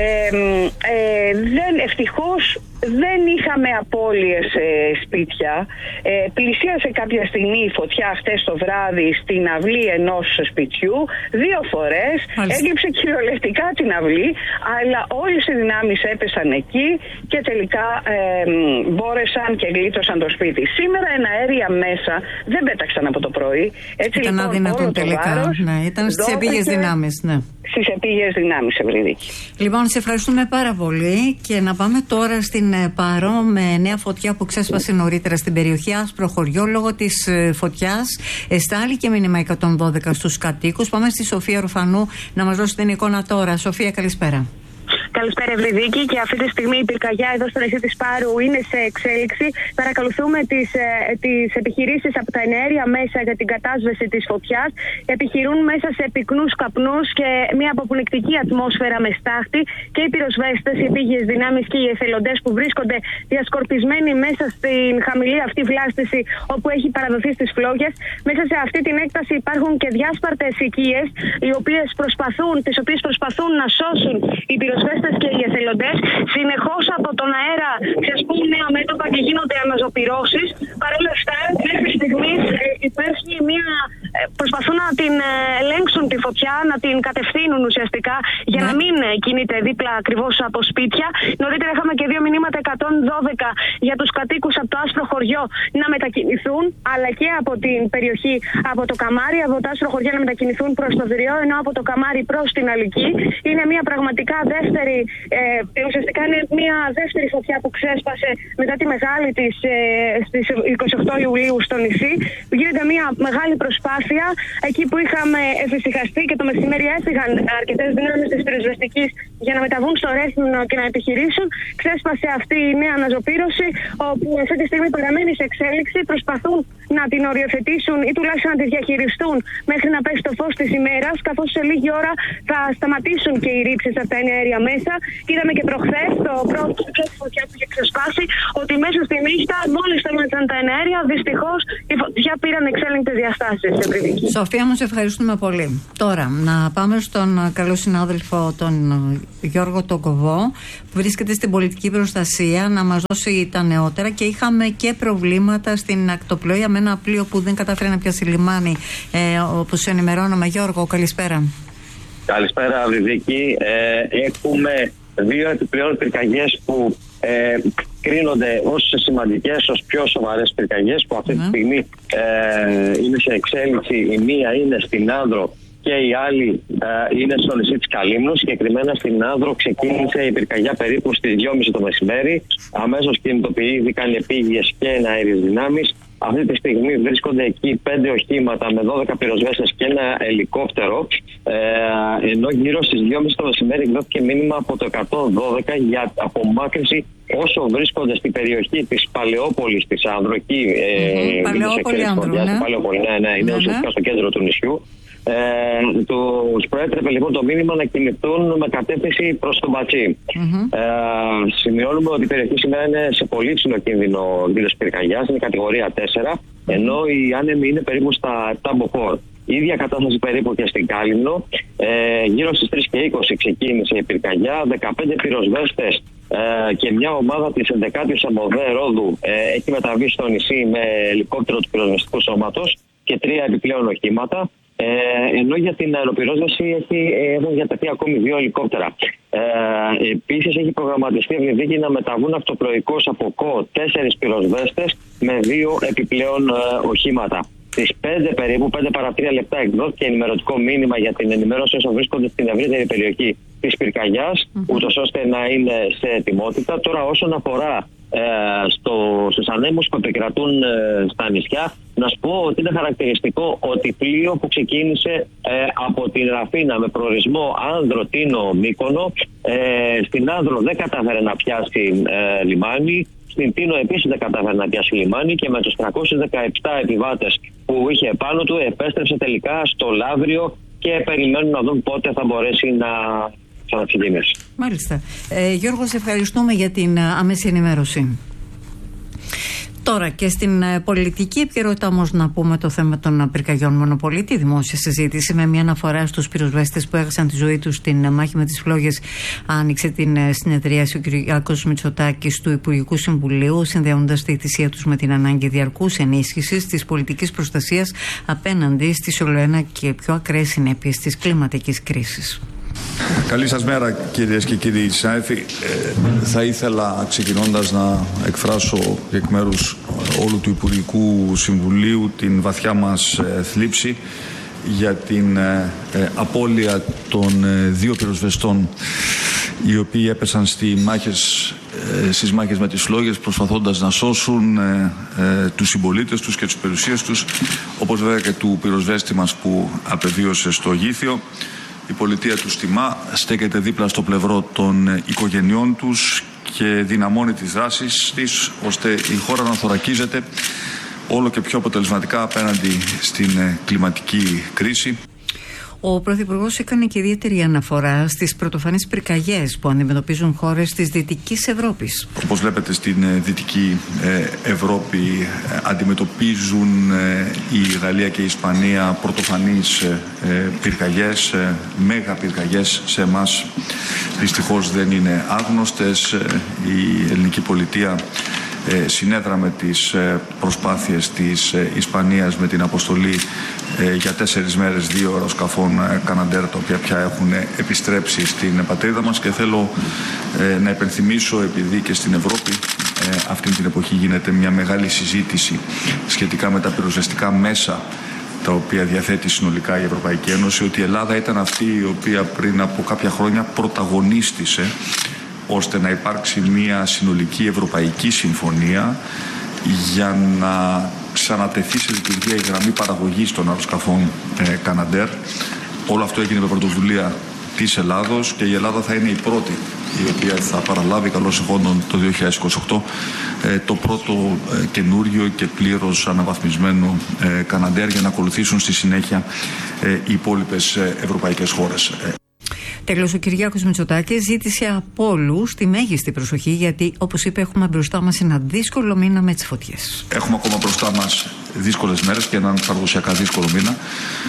Ευτυχώς δεν είχαμε απώλειες σπίτια. Πλησίασε κάποια στιγμή η φωτιά χτες το βράδυ στην αυλή ενός σπιτιού. 2 φορές έκλειψε κυριολεκτικά την αυλή, αλλά όλες οι δυνάμεις έπεσαν εκεί και τελικά μπόρεσαν και γλίτωσαν το σπίτι. Σήμερα εναέρια μέσα δεν πέταξαν από το πρωί. Έτσι ήταν λοιπόν αδύνατον τελικά. Ήταν στις επίγειες δυνάμεις. Στις επίγειες δυνάμεις, Ευρυδίκη. Λοιπόν, σε ευχαριστούμε πάρα πολύ και να πάμε τώρα στην Πάρο με νέα φωτιά που ξέσπασε νωρίτερα στην περιοχή. Άσπρο χωριό, λόγω της φωτιάς εστάλει και μήνυμα 112 στους κατοίκους. Πάμε στη Σοφία Ρουφανού να μας δώσει την εικόνα τώρα. Σοφία, καλησπέρα. Καλησπέρα, Ευρυδίκη. Και αυτή τη στιγμή η πυρκαγιά εδώ στο νησί της Πάρου είναι σε εξέλιξη. Παρακολουθούμε τις επιχειρήσεις από τα εναέρια μέσα για την κατάσβεση της φωτιάς. Επιχειρούν μέσα σε πυκνούς καπνούς και μια αποπνικτική ατμόσφαιρα με στάχτη. Και οι πυροσβέστες, οι επίγειες δυνάμεις και οι εθελοντές που βρίσκονται διασκορπισμένοι μέσα στην χαμηλή αυτή βλάστηση όπου έχει παραδοθεί στις φλόγες. Μέσα σε αυτή την έκταση υπάρχουν και διάσπαρτες οικίες, τις οποίες προσπαθούν να σώσουν οι πυροσβέστες και οι εθελοντές. Συνεχώς από τον αέρα ξεσπούν νέα μέτωπα και γίνονται αναζωπυρώσεις. Παρ' όλα αυτά, μέχρι στιγμής υπάρχει προσπαθούν να την ελέγξουν τη φωτιά, να την κατευθύνουν ουσιαστικά για να μην κινείται δίπλα ακριβώς από σπίτια. Νωρίτερα είχαμε και 2 μηνύματα 112 για τους κατοίκους από το άσπρο χωριό να μετακινηθούν, αλλά και από την περιοχή από το Καμάρι, από το άσπρο χωριό να μετακινηθούν προς το Δυριό, ενώ από το Καμάρι προς την Αλική. Είναι μια πραγματικά ουσιαστικά είναι μια δεύτερη φωτιά που ξέσπασε μετά τη μεγάλη της στις 28 Ιουλίου στο νησί. Γίνεται μια μεγάλη προσπάθεια. Εκεί που είχαμε εφησυχαστεί και το μεσημέρι έφυγαν αρκετές δυνάμεις της πυροσβεστικής για να μεταβούν στο Ρέθυμνο και να επιχειρήσουν, ξέσπασε αυτή η νέα αναζωπήρωση, όπου αυτή τη στιγμή παραμένει σε εξέλιξη. Προσπαθούν να την οριοθετήσουν ή τουλάχιστον να τη διαχειριστούν μέχρι να πέσει το φως της ημέρας, καθώς σε λίγη ώρα θα σταματήσουν και οι ρήψεις από τα εναέρια μέσα. Είδαμε και προχθές το πρώτο φωτιά που είχε ξεσπάσει, ότι μέσα στη νύχτα, μόλις σταμάτησαν τα εναέρια, δυστυχώς η φωτιά πήραν εξέλιγκτες διαστάσεις. Σοφία, μας ευχαριστούμε πολύ. Τώρα, να πάμε στον καλό συνάδελφο τον Γιώργο Τοκοβό, που βρίσκεται στην πολιτική προστασία, να μας δώσει τα νεότερα. Και είχαμε και προβλήματα στην ακτοπλοεία με ένα πλοίο που δεν κατάφερε να πιάσει λιμάνι, όπως ενημερώναμε. Γιώργο, καλησπέρα. Καλησπέρα, Αυριδίκη. Έχουμε 2 επιπλέον πυρκαγιές που κρίνονται ως σημαντικές, ως πιο σοβαρές πυρκαγιές, που αυτή τη στιγμή είναι σε εξέλιξη. Η μία είναι στην Άνδρο και η άλλη είναι στο νησί της Καλύμνου. Συγκεκριμένα στην Άνδρο ξεκίνησε η πυρκαγιά περίπου στις 2.30 το μεσημέρι. Αμέσως κινητοποιήθηκαν επίγειες και εναέριες δυνάμεις. Αυτή τη στιγμή βρίσκονται εκεί 5 οχήματα με 12 πυροσβέστες και ένα ελικόπτερο. Ενώ γύρω στις 2.30 το μεσημέρι εκδόθηκε μήνυμα από το 112 για απομάκρυνση όσο βρίσκονται στην περιοχή της Παλαιόπολης της Άνδρου. Εκεί Παλαιόπολη Άνδρου, είναι ουσιαστικά στο κέντρο του νησιού. Τους προέτρεπε λοιπόν το μήνυμα να κινηθούν με κατεύθυνση προς τον Μπατσί. Σημειώνουμε ότι η περιοχή σήμερα είναι σε πολύ ψηλό κίνδυνο δήλωση πυρκαγιάς, είναι κατηγορία 4, ενώ οι άνεμοι είναι περίπου στα 7 μποφόρ. Η ίδια κατάσταση περίπου και στην Κάλυμνο. Γύρω στις 3:20 ξεκίνησε η πυρκαγιά. 15 πυροσβέστες και μια ομάδα της 11ης Αμμοδέ Ρόδου έχει μεταβεί στο νησί με ελικόπτερο του πυροσβεστικού σώματος και 3 επιπλέον οχήματα. Ενώ για την αεροπυρόσβεση έχουν διατεθεί ακόμη 2 ελικόπτερα. Επίσης έχει προγραμματιστεί Ευρυδίκη να μεταβούν αυτοπλοϊκώς από ΚΟ 4 πυροσβέστες με 2 επιπλέον οχήματα. Στις 5 περίπου, 5 παρά 3 λεπτά εκδόθηκε ενημερωτικό μήνυμα για την ενημέρωση όσων βρίσκονται στην ευρύτερη περιοχή της πυρκαγιάς, ούτως ώστε να είναι σε ετοιμότητα. Τώρα όσον αφορά στους ανέμους που επικρατούν στα νησιά, να σου πω ότι είναι χαρακτηριστικό ότι πλοίο που ξεκίνησε από την Ραφίνα με προορισμό Άνδρο, Τίνο, Μύκονο, στην Άνδρο δεν κατάφερε να πιάσει λιμάνι, στην Τίνο επίσης δεν κατάφερε να πιάσει λιμάνι και με τους 317 επιβάτες που είχε πάνω του επέστρεψε τελικά στο Λαύριο και περιμένουν να δουν πότε θα μπορέσει να ξαναξεκινήσει. Μάλιστα. Γιώργο, σε ευχαριστούμε για την άμεση ενημέρωση. Τώρα και στην πολιτική επικαιρότητα όμως να πούμε το θέμα των πυρκαγιών. Μονοπολεί τη δημόσια συζήτηση με μια αναφορά στους πυροσβέστες που έχασαν τη ζωή τους στην μάχη με τις φλόγες. Άνοιξε την συνεδρίαση ο Κυριάκος Μητσοτάκης του Υπουργικού Συμβουλίου, συνδέοντας τη θυσία τους με την ανάγκη διαρκούς ενίσχυσης της πολιτικής προστασίας απέναντι στις ολοένα και πιο ακραίες συνέπειες της κλιματικής κρίσης. Καλή σας μέρα κυρίες και κύριοι συνάδελφοι. Θα ήθελα ξεκινώντας να εκφράσω εκ μέρους όλου του Υπουργικού Συμβουλίου την βαθιά μας θλίψη για την απώλεια των 2 πυροσβεστών οι οποίοι έπεσαν στις μάχες με τις φλόγες προσπαθώντας να σώσουν τους συμπολίτες τους και τις περιουσίες τους, όπως βέβαια και του πυροσβέστη μας που απεβίωσε στο Γήθιο. Η πολιτεία τους τιμά, στέκεται δίπλα στο πλευρό των οικογενειών τους και δυναμώνει τις δράσεις της, ώστε η χώρα να θωρακίζεται όλο και πιο αποτελεσματικά απέναντι στην κλιματική κρίση. Ο Πρωθυπουργός έκανε και ιδιαίτερη αναφορά στις πρωτοφανείς πυρκαγιές που αντιμετωπίζουν χώρες της Δυτικής Ευρώπης. Όπως βλέπετε, στην Δυτική Ευρώπη αντιμετωπίζουν η Γαλλία και η Ισπανία πρωτοφανείς πυρκαγιές, μέγα πυρκαγιές. Σε εμάς δυστυχώς δεν είναι άγνωστες. Η ελληνική πολιτεία συνέδραμε τις προσπάθειες της Ισπανίας με την αποστολή για 4 μέρες 2 αεροσκαφών Καναντέρ, τα οποία πια έχουν επιστρέψει στην πατρίδα μας, και θέλω να υπενθυμίσω, επειδή και στην Ευρώπη αυτή την εποχή γίνεται μια μεγάλη συζήτηση σχετικά με τα πυροσβεστικά μέσα τα οποία διαθέτει συνολικά η Ευρωπαϊκή Ένωση, ότι η Ελλάδα ήταν αυτή η οποία πριν από κάποια χρόνια πρωταγωνίστησε ώστε να υπάρξει μια συνολική ευρωπαϊκή συμφωνία για να ξανατεθεί σε λειτουργία η γραμμή παραγωγής των αεροσκαφών Καναντέρ. Όλο αυτό έγινε με πρωτοβουλία της Ελλάδος και η Ελλάδα θα είναι η πρώτη η οποία θα παραλάβει καλώς εχόντων το 2028 το πρώτο καινούριο και πλήρως αναβαθμισμένο Καναντέρ, για να ακολουθήσουν στη συνέχεια οι υπόλοιπες ευρωπαϊκές χώρες. Τέλος, ο Κυριάκος Μητσοτάκης ζήτησε από όλους τη μέγιστη προσοχή, γιατί, όπως είπε, έχουμε μπροστά μας ένα δύσκολο μήνα με τις φωτιές. Έχουμε ακόμα μπροστά μας δύσκολες μέρες και έναν παραδοσιακά δύσκολο μήνα.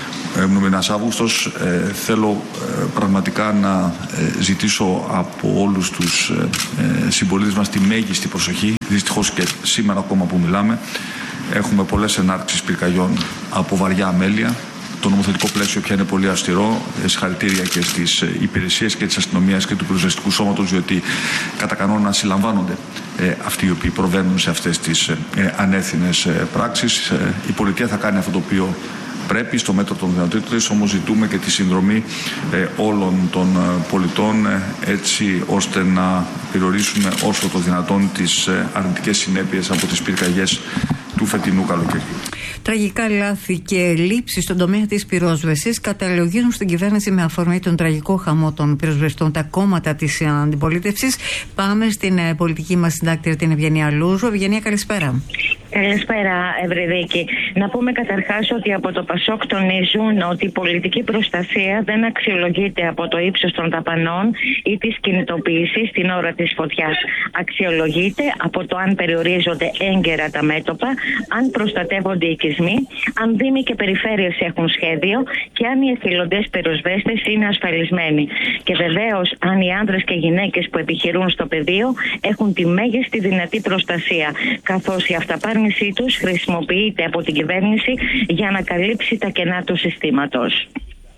Ο μήνας Αύγουστος. Θέλω πραγματικά να ζητήσω από όλους τους συμπολίτες μας τη μέγιστη προσοχή. Δυστυχώς και σήμερα ακόμα που μιλάμε έχουμε πολλές ενάρξεις πυρκαγιών από βαριά αμέλεια. Το νομοθετικό πλαίσιο πια είναι πολύ αυστηρό. Συγχαρητήρια και στις υπηρεσίες και της αστυνομίας και του πυροσβεστικού σώματος, διότι κατά κανόνα συλλαμβάνονται αυτοί οι οποίοι προβαίνουν σε αυτές τις ανεύθυνες πράξεις. Η πολιτεία θα κάνει αυτό το οποίο πρέπει στο μέτρο των δυνατοτήτων της, όμως ζητούμε και τη συνδρομή όλων των πολιτών, έτσι ώστε να περιορίσουμε όσο το δυνατόν τις αρνητικές συνέπειες από τις πυρκαγιές του φετινού καλοκαιριού. Τραγικά λάθη και λήψεις στον τομέα της πυρόσβεσης καταλογίζουν στην κυβέρνηση με αφορμή τον τραγικό χαμό των πυροσβεστών τα κόμματα της αντιπολίτευσης. Πάμε στην πολιτική μας συντάκτρια, την Ευγενία Λούζου. Ευγενία, καλησπέρα. Καλησπέρα, Ευρυδίκη. Να πούμε καταρχάς ότι από το ΠΑΣΟΚ τονίζουν ότι η πολιτική προστασία δεν αξιολογείται από το ύψος των δαπανών ή της κινητοποίησης την ώρα της φωτιάς. Αξιολογείται από το αν περιορίζονται έγκαιρα τα μέτωπα, αν προστατεύονται οι οικισμοί, αν δήμοι και περιφέρειες έχουν σχέδιο και αν οι εθελοντές πυροσβέστες είναι ασφαλισμένοι. Και βεβαίως αν οι άνδρες και γυναίκες που επιχειρούν στο πεδίο έχουν τη μέγιστη δυνατή προστασία, καθώς η αυταπάρνησή τους χρησιμοποιείται από την κυβέρνηση για να καλύψει τα κενά του συστήματος.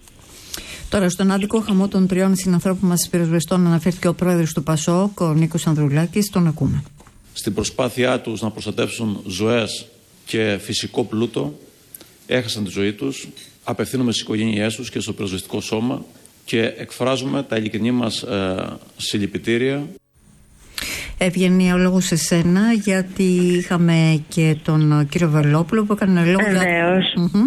Τώρα, στον άδικο χαμό των 3 συνανθρώπων μας πυροσβεστών αναφέρθηκε ο πρόεδρος του ΠΑΣΟΚ, ο Νίκος Ανδρουλάκης. Τον ακούμε. Στην προσπάθειά τους να προστατεύσουν ζωές και φυσικό πλούτο, έχασαν τη ζωή τους. Απευθύνομαι στις οικογένειές τους και στο πυροσβεστικό σώμα και εκφράζουμε τα ειλικρινή μας συλληπιτήρια. Ευγενία, ο λόγος σε σένα, γιατί είχαμε και τον κύριο Βελόπουλο που έκανε λόγο. Βεβαίως.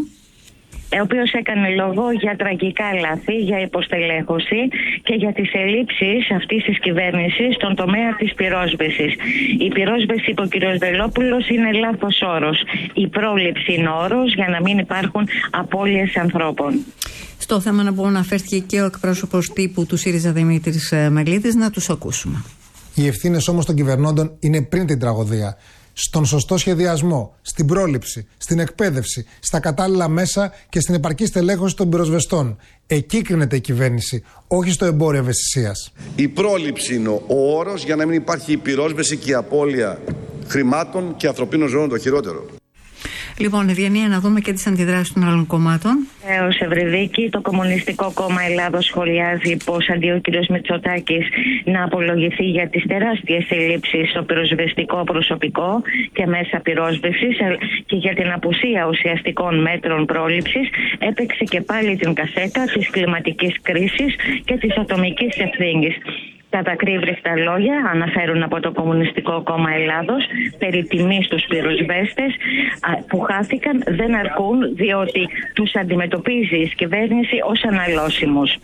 Ο οποίος έκανε λόγο για τραγικά λάθη, για υποστελέχωση και για τις ελλείψεις αυτής της κυβέρνησης στον τομέα της πυρόσβεσης. Η πυρόσβεση, είπε ο κ. Βελόπουλος, είναι λάθος όρος. Η πρόληψη είναι όρος για να μην υπάρχουν απώλειες ανθρώπων. Στο θέμα να πούμε, αναφέρθηκε και ο εκπρόσωπος τύπου του ΣΥΡΙΖΑ Δημήτρης Μελίδης, να τους ακούσουμε. Οι ευθύνες όμως των κυβερνώντων είναι πριν την τραγωδία. Στον σωστό σχεδιασμό, στην πρόληψη, στην εκπαίδευση, στα κατάλληλα μέσα και στην επαρκή στελέχωση των πυροσβεστών. Εκεί κρίνεται η κυβέρνηση, όχι στο εμπόριο ευαισθησίας. Η πρόληψη είναι ο όρος για να μην υπάρχει η πυρόσβεση και η απώλεια χρημάτων και ανθρωπίνων ζώων, το χειρότερο. Λοιπόν, Ευγενία, να δούμε και τις αντιδράσεις των άλλων κομμάτων. Ως Ευρυδίκη, το Κομμουνιστικό Κόμμα Ελλάδος σχολιάζει πως αντί ο κ. Μητσοτάκης να απολογηθεί για τις τεράστιες ελλείψεις στο πυροσβεστικό προσωπικό και μέσα πυρόσβεσης και για την απουσία ουσιαστικών μέτρων πρόληψης, έπαιξε και πάλι την κασέτα της κλιματικής κρίσης και της ατομικής ευθύνης. Κατακρύβριστα λόγια αναφέρουν από το Κομμουνιστικό Κόμμα Ελλάδος περί τιμής στους πυροσβέστες που χάθηκαν δεν αρκούν, διότι τους αντιμετωπίζει η κυβέρνηση ως αναλώσιμους.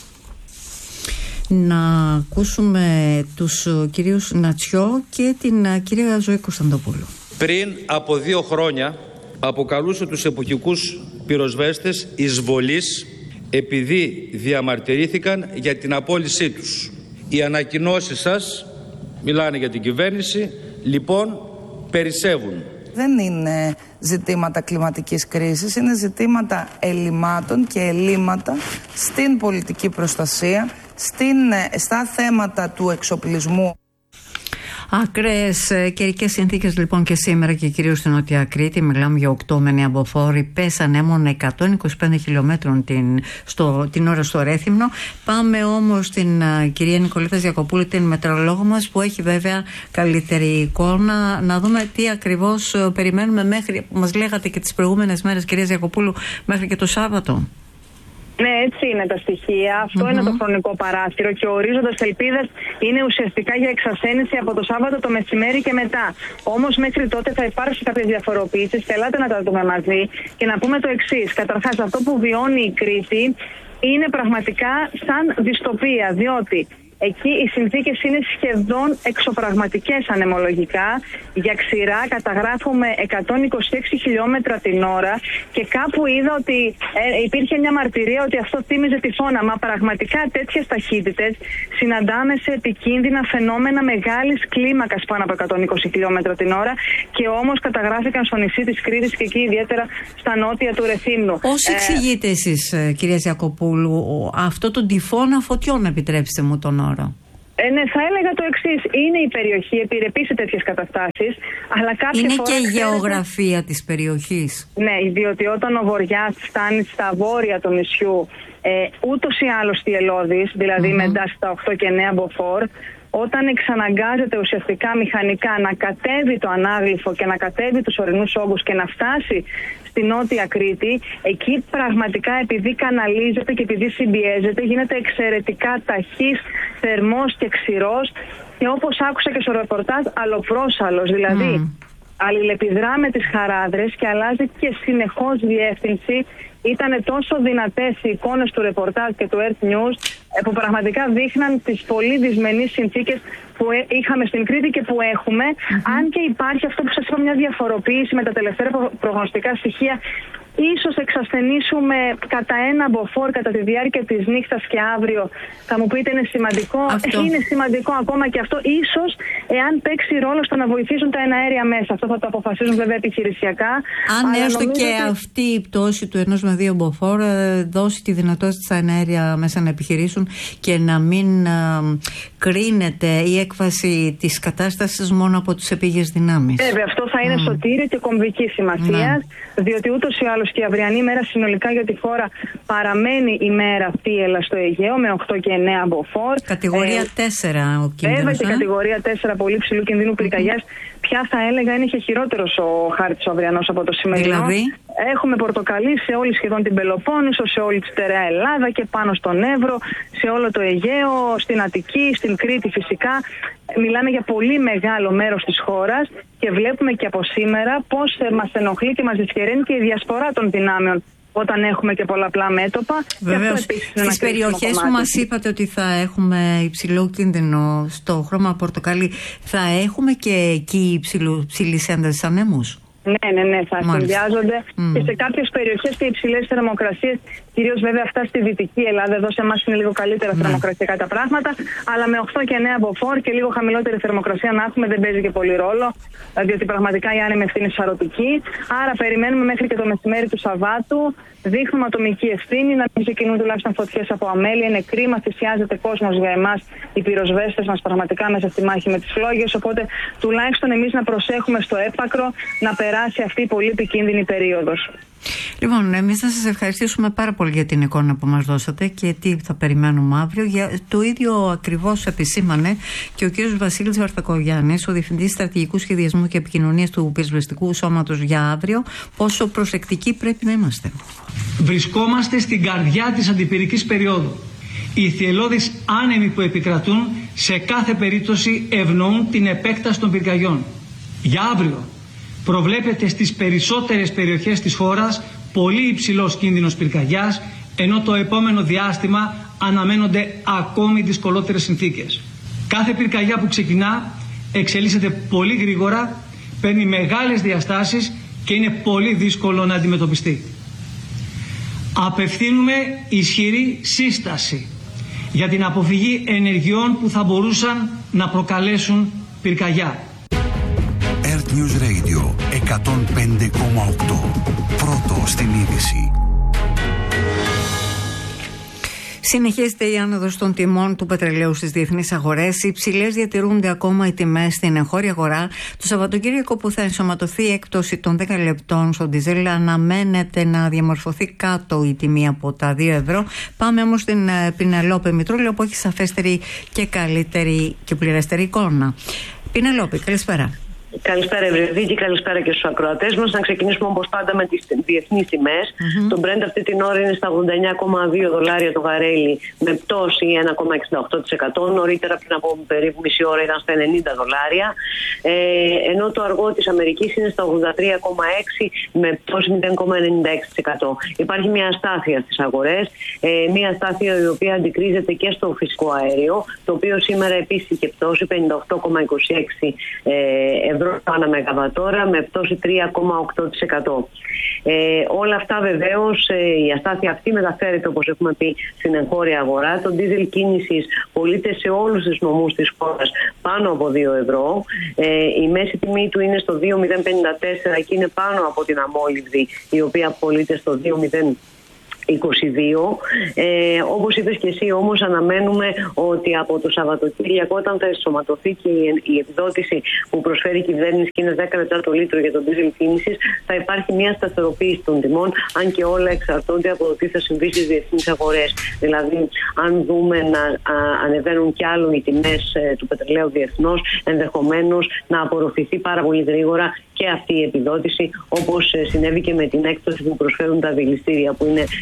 Να ακούσουμε τους κυρίους Νατσιό και την κυρία Ζωή Κωνσταντοπούλου. Πριν από 2 χρόνια αποκαλούσε τους εποχικούς πυροσβέστες εισβολής επειδή διαμαρτυρήθηκαν για την απόλυσή τους. Οι ανακοινώσεις σας, μιλάνε για την κυβέρνηση, λοιπόν περισσεύουν. Δεν είναι ζητήματα κλιματικής κρίσης, είναι ζητήματα ελλημάτων και ελλείμματα στην πολιτική προστασία, στα θέματα του εξοπλισμού. Ακραίες καιρικές συνθήκες λοιπόν και σήμερα και κυρίως στην Νότια Κρήτη. Μιλάμε για 8 με 9 μποφόρ. Πέσανε μόνο 125 χιλιόμετρων την ώρα στο Ρέθυμνο. Πάμε όμως στην κυρία Νικολίτα Γιακοπούλου, την μετεωρολόγο μας, που έχει βέβαια καλύτερη εικόνα. Να δούμε τι ακριβώς περιμένουμε μέχρι, μας λέγατε και τις προηγούμενες μέρες, κυρία Γιακοπούλου, μέχρι και το Σάββατο. Ναι, έτσι είναι τα στοιχεία. Αυτό είναι το χρονικό παράθυρο και ο ορίζοντας ελπίδας είναι ουσιαστικά για εξασθένηση από το Σάββατο το μεσημέρι και μετά. Όμως μέχρι τότε θα υπάρξει κάποιες διαφοροποιήσεις και ελάτε να τα δούμε μαζί και να πούμε το εξής. Καταρχάς, αυτό που βιώνει η Κρήτη είναι πραγματικά σαν δυστοπία, διότι εκεί οι συνθήκες είναι σχεδόν εξωπραγματικές ανεμολογικά. Για ξηρά καταγράφουμε 126 χιλιόμετρα την ώρα και κάπου είδα ότι υπήρχε μια μαρτυρία ότι αυτό θύμιζε τυφώνα. Μα πραγματικά τέτοιες ταχύτητες συναντάμε σε επικίνδυνα φαινόμενα μεγάλης κλίμακας πάνω από 120 χιλιόμετρα την ώρα και όμως καταγράφηκαν στο νησί της Κρήτης και εκεί ιδιαίτερα στα νότια του Ρεθύμνου. Πώς εξηγείτε εσείς, κυρία Γιακοπούλου, αυτό το τυφώνα φωτιών, επιτρέψτε μου τον όρο? Ναι, θα έλεγα το εξής. Είναι η περιοχή επιρρεπή σε τέτοιες καταστάσεις, αλλά κάποιες είναι φορές και η γεωγραφία της περιοχής. Ναι, διότι όταν ο βοριάς φτάνει στα βόρεια του νησιού, ούτως ή άλλως στη Ελώδης, δηλαδή μετά στα 8 και 9 μποφόρ, όταν εξαναγκάζεται ουσιαστικά μηχανικά να κατέβει το ανάγλυφο και να κατέβει τους ορεινούς όγκους και να φτάσει στη Νότια Κρήτη, εκεί πραγματικά επειδή καναλίζεται και επειδή συμπιέζεται γίνεται εξαιρετικά ταχύς, θερμός και ξηρός και όπως άκουσα και στο ρεπορτάζ αλλοπρόσαλλος, δηλαδή αλληλεπιδρά με τις χαράδρες και αλλάζει και συνεχώς διεύθυνση. Ήταν τόσο δυνατές οι εικόνες του ρεπορτάζ και του Earth News που πραγματικά δείχναν τις πολύ δυσμενείς συνθήκες που είχαμε στην Κρήτη και που έχουμε. Αν και υπάρχει αυτό που σας είπα, μια διαφοροποίηση με τα τελευταία προγνωστικά στοιχεία, ίσως εξασθενήσουμε κατά 1 μποφόρ κατά τη διάρκεια της νύχτας και αύριο. Θα μου πείτε είναι σημαντικό. Είναι σημαντικό ακόμα και αυτό. Ίσως εάν παίξει ρόλο στο να βοηθήσουν τα εναέρια μέσα. Αυτό θα το αποφασίζουν βέβαια επιχειρησιακά. Αν έστω και αυτή η πτώση του 1 με 2 μποφόρ δώσει τη δυνατότητα στα εναέρια μέσα να επιχειρήσουν και να μην κρίνεται η έκβαση της κατάστασης μόνο από τις επίγειες δυνάμεις. Βέβαια, αυτό θα είναι σωτήριο και κομβική σημασία, διότι ούτως ή άλλως και η αυριανή μέρα συνολικά για τη χώρα παραμένει η μέρα θύελλα στο Αιγαίο με 8 και 9 μποφόρ. Κατηγορία 4 ο κίνδυνος. Βέβαια και κατηγορία 4 πολύ ψηλού κινδύνου πυρκαγιάς. Πια θα έλεγα είναι και χειρότερος ο χάρτης ο αυριανός από το σημερινό. Δηλαδή? Έχουμε πορτοκαλί σε όλη σχεδόν την Πελοπόννησο, σε όλη τη στερεά Ελλάδα και πάνω στον Εύρο, σε όλο το Αιγαίο, στην Αττική, στην Κρήτη φυσικά. Μιλάμε για πολύ μεγάλο μέρος της χώρας και βλέπουμε και από σήμερα πώς μας ενοχλεί και μας δυσχεραίνει και η διασπορά των δυνάμεων όταν έχουμε και πολλαπλά μέτωπα. Βεβαίως, στις περιοχές που μας είπατε ότι θα έχουμε υψηλό κίνδυνο στο χρώμα πορτοκαλί, θα έχουμε και εκεί υψηλής έντασης ανέμους? Ναι, θα συνδυάζονται και σε κάποιες περιοχές και υψηλές θερμοκρασίες, κυρίως βέβαια αυτά στη Δυτική Ελλάδα. Εδώ σε εμάς είναι λίγο καλύτερα θερμοκρασιακά τα πράγματα, αλλά με 8 και 9 μποφόρ και λίγο χαμηλότερη θερμοκρασία να έχουμε δεν παίζει και πολύ ρόλο, διότι πραγματικά η άνεμη ευθύνη είναι σαρωτική. Άρα περιμένουμε μέχρι και το μεσημέρι του Σαββάτου. Δείχνουμε ατομική ευθύνη, να μην ξεκινούν τουλάχιστον φωτιές από αμέλεια. Είναι κρίμα, θυσιάζεται κόσμος για εμάς, οι πυροσβέστες μας πραγματικά μέσα στη μάχη με τις φλόγες. Οπότε τουλάχιστον εμείς να προσέχουμε στο έπακρο να περάσει αυτή η πολύ επικίνδυνη περίοδος. Λοιπόν, εμείς θα σας ευχαριστήσουμε πάρα πολύ για την εικόνα που μας δώσατε και τι θα περιμένουμε αύριο. Το ίδιο ακριβώς επισήμανε και ο κύριος Βασίλης Βαρθακογιάννης, ο Διευθυντής Στρατηγικού Σχεδιασμού και Επικοινωνίας του Πυροσβεστικού Σώματος για αύριο. Πόσο προσεκτικοί πρέπει να είμαστε? Βρισκόμαστε στην καρδιά της αντιπυρικής περίοδου. Οι θυελλώδεις άνεμοι που επικρατούν σε κάθε περίπτωση ευνοούν την επέκταση των πυρκαγιών. Για αύριο προβλέπεται στις περισσότερες περιοχές της χώρας πολύ υψηλός κίνδυνος πυρκαγιάς, ενώ το επόμενο διάστημα αναμένονται ακόμη δυσκολότερες συνθήκες. Κάθε πυρκαγιά που ξεκινά εξελίσσεται πολύ γρήγορα, παίρνει μεγάλες διαστάσεις και είναι πολύ δύσκολο να αντιμετωπιστεί. Απευθύνουμε ισχυρή σύσταση για την αποφυγή ενεργειών που θα μπορούσαν να προκαλέσουν πυρκαγιά. Earth News Radio 105,8. Πρώτο στην είδηση. Συνεχίζεται η άνοδος των τιμών του πετρελαίου στις διεθνείς αγορές. Υψηλές διατηρούνται ακόμα οι τιμές στην εγχώρια αγορά. Το Σαββατοκύριακο που θα ενσωματωθεί η έκπτωση των 10 λεπτών στο ντίζελ, αναμένεται να διαμορφωθεί κάτω η τιμή από τα 2 ευρώ. Πάμε όμως στην Πινελόπη Μητρούλη, που έχει σαφέστερη και καλύτερη και πληρέστερη εικόνα. Πινελόπη, καλησπέρα. Καλησπέρα, Ευρυδίκη, καλησπέρα και στους ακροατές μας. Να ξεκινήσουμε όπως πάντα με τις διεθνείς τιμές. Το Brent αυτή την ώρα είναι στα $89,2 το βαρέλι, με πτώση 1,68%. Νωρίτερα, πριν από περίπου μισή ώρα, ήταν στα $90. Ενώ το αργό της Αμερικής είναι στα 83,6 με πτώση 0,96%. Υπάρχει μια αστάθεια στις αγορές, μια αστάθεια η οποία αντικρίζεται και στο φυσικό αέριο, το οποίο σήμερα επίσης είχε πτώση 58,26 ευρώ ανά μεγαβατόρα με πτώση 3,8%. Όλα αυτά βεβαίως, η αστάθεια αυτή μεταφέρεται, όπως έχουμε πει, στην εγχώρια αγορά. Το ντίζελ κίνησης πωλείται σε όλους τους νομούς της χώρας πάνω από 2 ευρώ. Η μέση τιμή του είναι στο 2,054 και είναι πάνω από την αμόλυβδη, η οποία πωλείται στο 2,022. Όπως είπες και εσύ, όμως, αναμένουμε ότι από το Σαββατοκύριακο, όταν θα ενσωματωθεί και η επιδότηση που προσφέρει η κυβέρνηση και είναι 10 λεπτά το λίτρο για τον ντίζελ κίνησης, θα υπάρχει μια σταθεροποίηση των τιμών, αν και όλα εξαρτώνται από το τι θα συμβεί στις διεθνείς αγορές. Δηλαδή, αν δούμε να ανεβαίνουν κι άλλο οι τιμές του πετρελαίου διεθνώς, ενδεχομένως να απορροφηθεί πάρα πολύ γρήγορα και αυτή η επιδότηση, όπως συνέβη και με την έκπτωση που προσφέρουν τα δηληστήρια, που είναι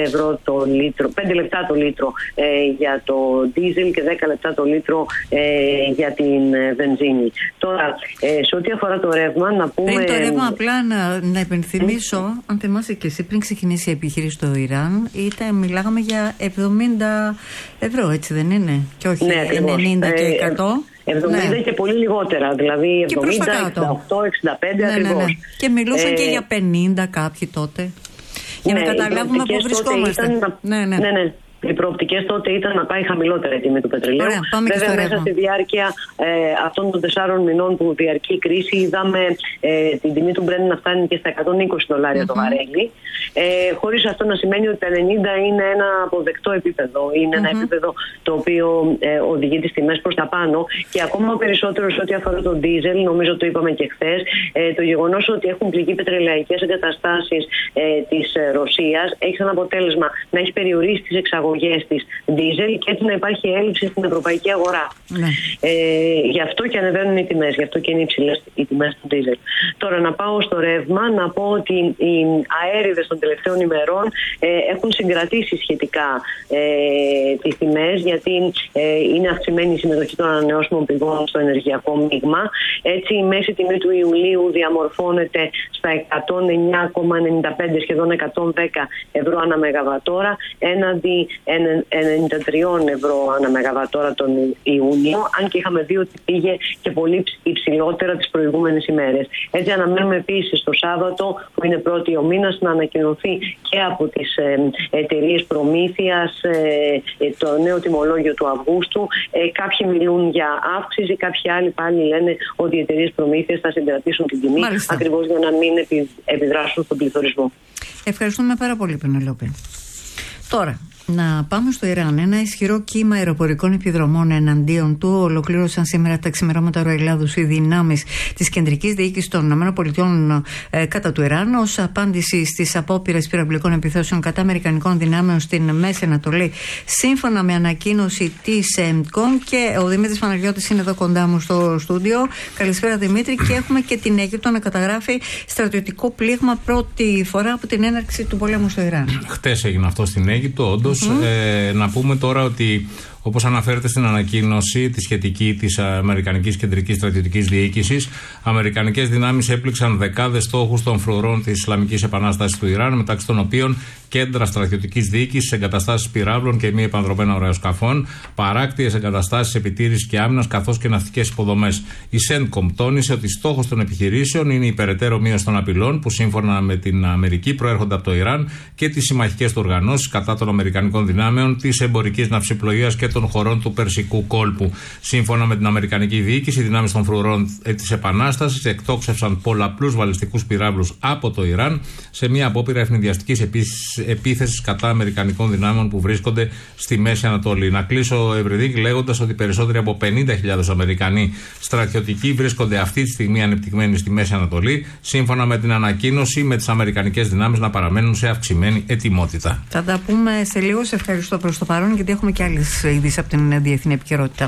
5 λεπτά το λίτρο για το ντίζελ και 10 λεπτά το λίτρο για την βενζίνη. Τώρα, σε ό,τι αφορά το ρεύμα, να πούμε... Πριν το ρεύμα, απλά να υπενθυμίσω, αν θυμάσαι και εσύ, πριν ξεκινήσει η επιχείρηση στο Ιράν, μιλάγαμε για 70 ευρώ, έτσι δεν είναι? Και όχι 90 και 100. 70 και πολύ λιγότερα, δηλαδή 70, 68, 65 ακριβώς. Ναι. Και μιλούσαν και για 50 κάποιοι τότε. Για να καταλάβουμε πού βρισκόμαστε. Ναι. Οι προοπτικές τότε ήταν να πάει χαμηλότερα η τιμή του πετρελαίου. Βέβαια, μέσα στη διάρκεια αυτών των 4 μηνών που διαρκεί η κρίση, είδαμε την τιμή του Brent να φτάνει και στα $120 το βαρέλι. Χωρίς αυτό να σημαίνει ότι τα 90 είναι ένα αποδεκτό επίπεδο. Είναι ένα επίπεδο το οποίο οδηγεί τις τιμές προς τα πάνω. Και ακόμα περισσότερο σε ό,τι αφορά τον ντίζελ, νομίζω το είπαμε και χθες, το γεγονός ότι έχουν πληγεί πετρελαϊκές εγκαταστάσεις της Ρωσίας έχει σαν αποτέλεσμα να έχει περιορίσει τις εξαγωγές της ντίζελ και έτσι να υπάρχει έλλειψη στην ευρωπαϊκή αγορά. Γι' αυτό και ανεβαίνουν οι τιμές, γι' αυτό και είναι υψηλές οι τιμές του ντίζελ. Τώρα, να πάω στο ρεύμα, να πω ότι οι αέριδες των τελευταίων ημερών έχουν συγκρατήσει σχετικά τις τιμές, γιατί είναι αυξημένη η συμμετοχή των ανανεώσιμων πηγών στο ενεργειακό μείγμα. Έτσι, η μέση τιμή του Ιουλίου διαμορφώνεται στα 109,95, σχεδόν 110 ευρώ ανά μεγαβατόρα, έναντι 93 ευρώ ανά μεγαβατόρα τον Ιούνιο, αν και είχαμε δει ότι πήγε και πολύ υψηλότερα τις προηγούμενες ημέρες. Έτσι, αναμένουμε επίσης το Σάββατο, που είναι πρώτη ο μήνας, να ανακοινωθεί και από τις εταιρείες προμήθειας το νέο τιμολόγιο του Αυγούστου. Κάποιοι μιλούν για αύξηση, κάποιοι άλλοι πάλι λένε ότι οι εταιρείες προμήθειας θα συγκρατήσουν την τιμή, ακριβώς για να μην επιδράσουν στον πληθωρισμό. Ευχαριστούμε πάρα πολύ, Πενελόπη. Τώρα, να πάμε στο Ιράν. Ένα ισχυρό κύμα αεροπορικών επιδρομών εναντίον του ολοκλήρωσαν σήμερα τα ξημερώματα Ευρωελλάδους οι δυνάμεις της κεντρικής διοίκησης των ΗΠΑ κατά του Ιράν, ως απάντηση στις απόπειρες πυραυλικών επιθέσεων κατά αμερικανικών δυνάμεων στην Μέση Ανατολή, σύμφωνα με ανακοίνωση της ΕΜΚΟΝ. Και ο Δημήτρης Παναγιώτης είναι εδώ κοντά μου στο στούντιο. Καλησπέρα, Δημήτρη. Και έχουμε και την Αίγυπτο να καταγράφει στρατιωτικό πλήγμα πρώτη φορά από την έναρξη του πολέμου στο Ιράν. Χτες έγινε αυτό στην Αίγυπτο, όντως. Να πούμε τώρα ότι Όπως αναφέρεται στην ανακοίνωση τη σχετική της Αμερικανικής Κεντρικής Στρατιωτικής Διοίκησης, αμερικανικές δυνάμεις έπληξαν δεκάδες στόχους των φρουρών της Ισλαμικής Επανάστασης του Ιράν, μεταξύ των οποίων κέντρα στρατιωτικής διοίκησης, εγκαταστάσεις πυράβλων και μη επανδρομένα αεροσκαφών, παράκτιες εγκαταστάσεις επιτήρησης και άμυνας, καθώς και ναυτικές υποδομές. Η CENTCOM τόνισε ότι στόχος των επιχειρήσεων είναι η περαιτέρω μείωση των απειλών που σύμφωνα με την Αμερική προέρχονται από το Ιράν και τις συμμαχικές του οργανώσεις κατά των Αμερικανικών δυνάμεων, της εμπορικής ναυσιπλοείας και των χωρών του Περσικού κόλπου. Σύμφωνα με την Αμερικανική διοίκηση, οι δυνάμεις των φρουρών της Επανάστασης εκτόξευσαν πολλαπλούς βαλιστικούς πυράβλους από το Ιράν σε μια απόπειρα ευνηδιαστικής επίθεσης κατά Αμερικανικών δυνάμεων που βρίσκονται στη Μέση Ανατολή. Να κλείσω, Ευρυδίκη, λέγοντας ότι περισσότεροι από 50.000 Αμερικανοί στρατιωτικοί βρίσκονται αυτή τη στιγμή ανεπτυγμένοι στη Μέση Ανατολή, σύμφωνα με την ανακοίνωση με τις αμερικανικές δυνάμεις να παραμένουν σε αυξημένη ετοιμότητα. Θα τα πούμε σε λίγο. Σε ευχαριστώ προς το παρόν, γιατί έχουμε και άλλες ειδήσεις από την διεθνή επικαιρότητα.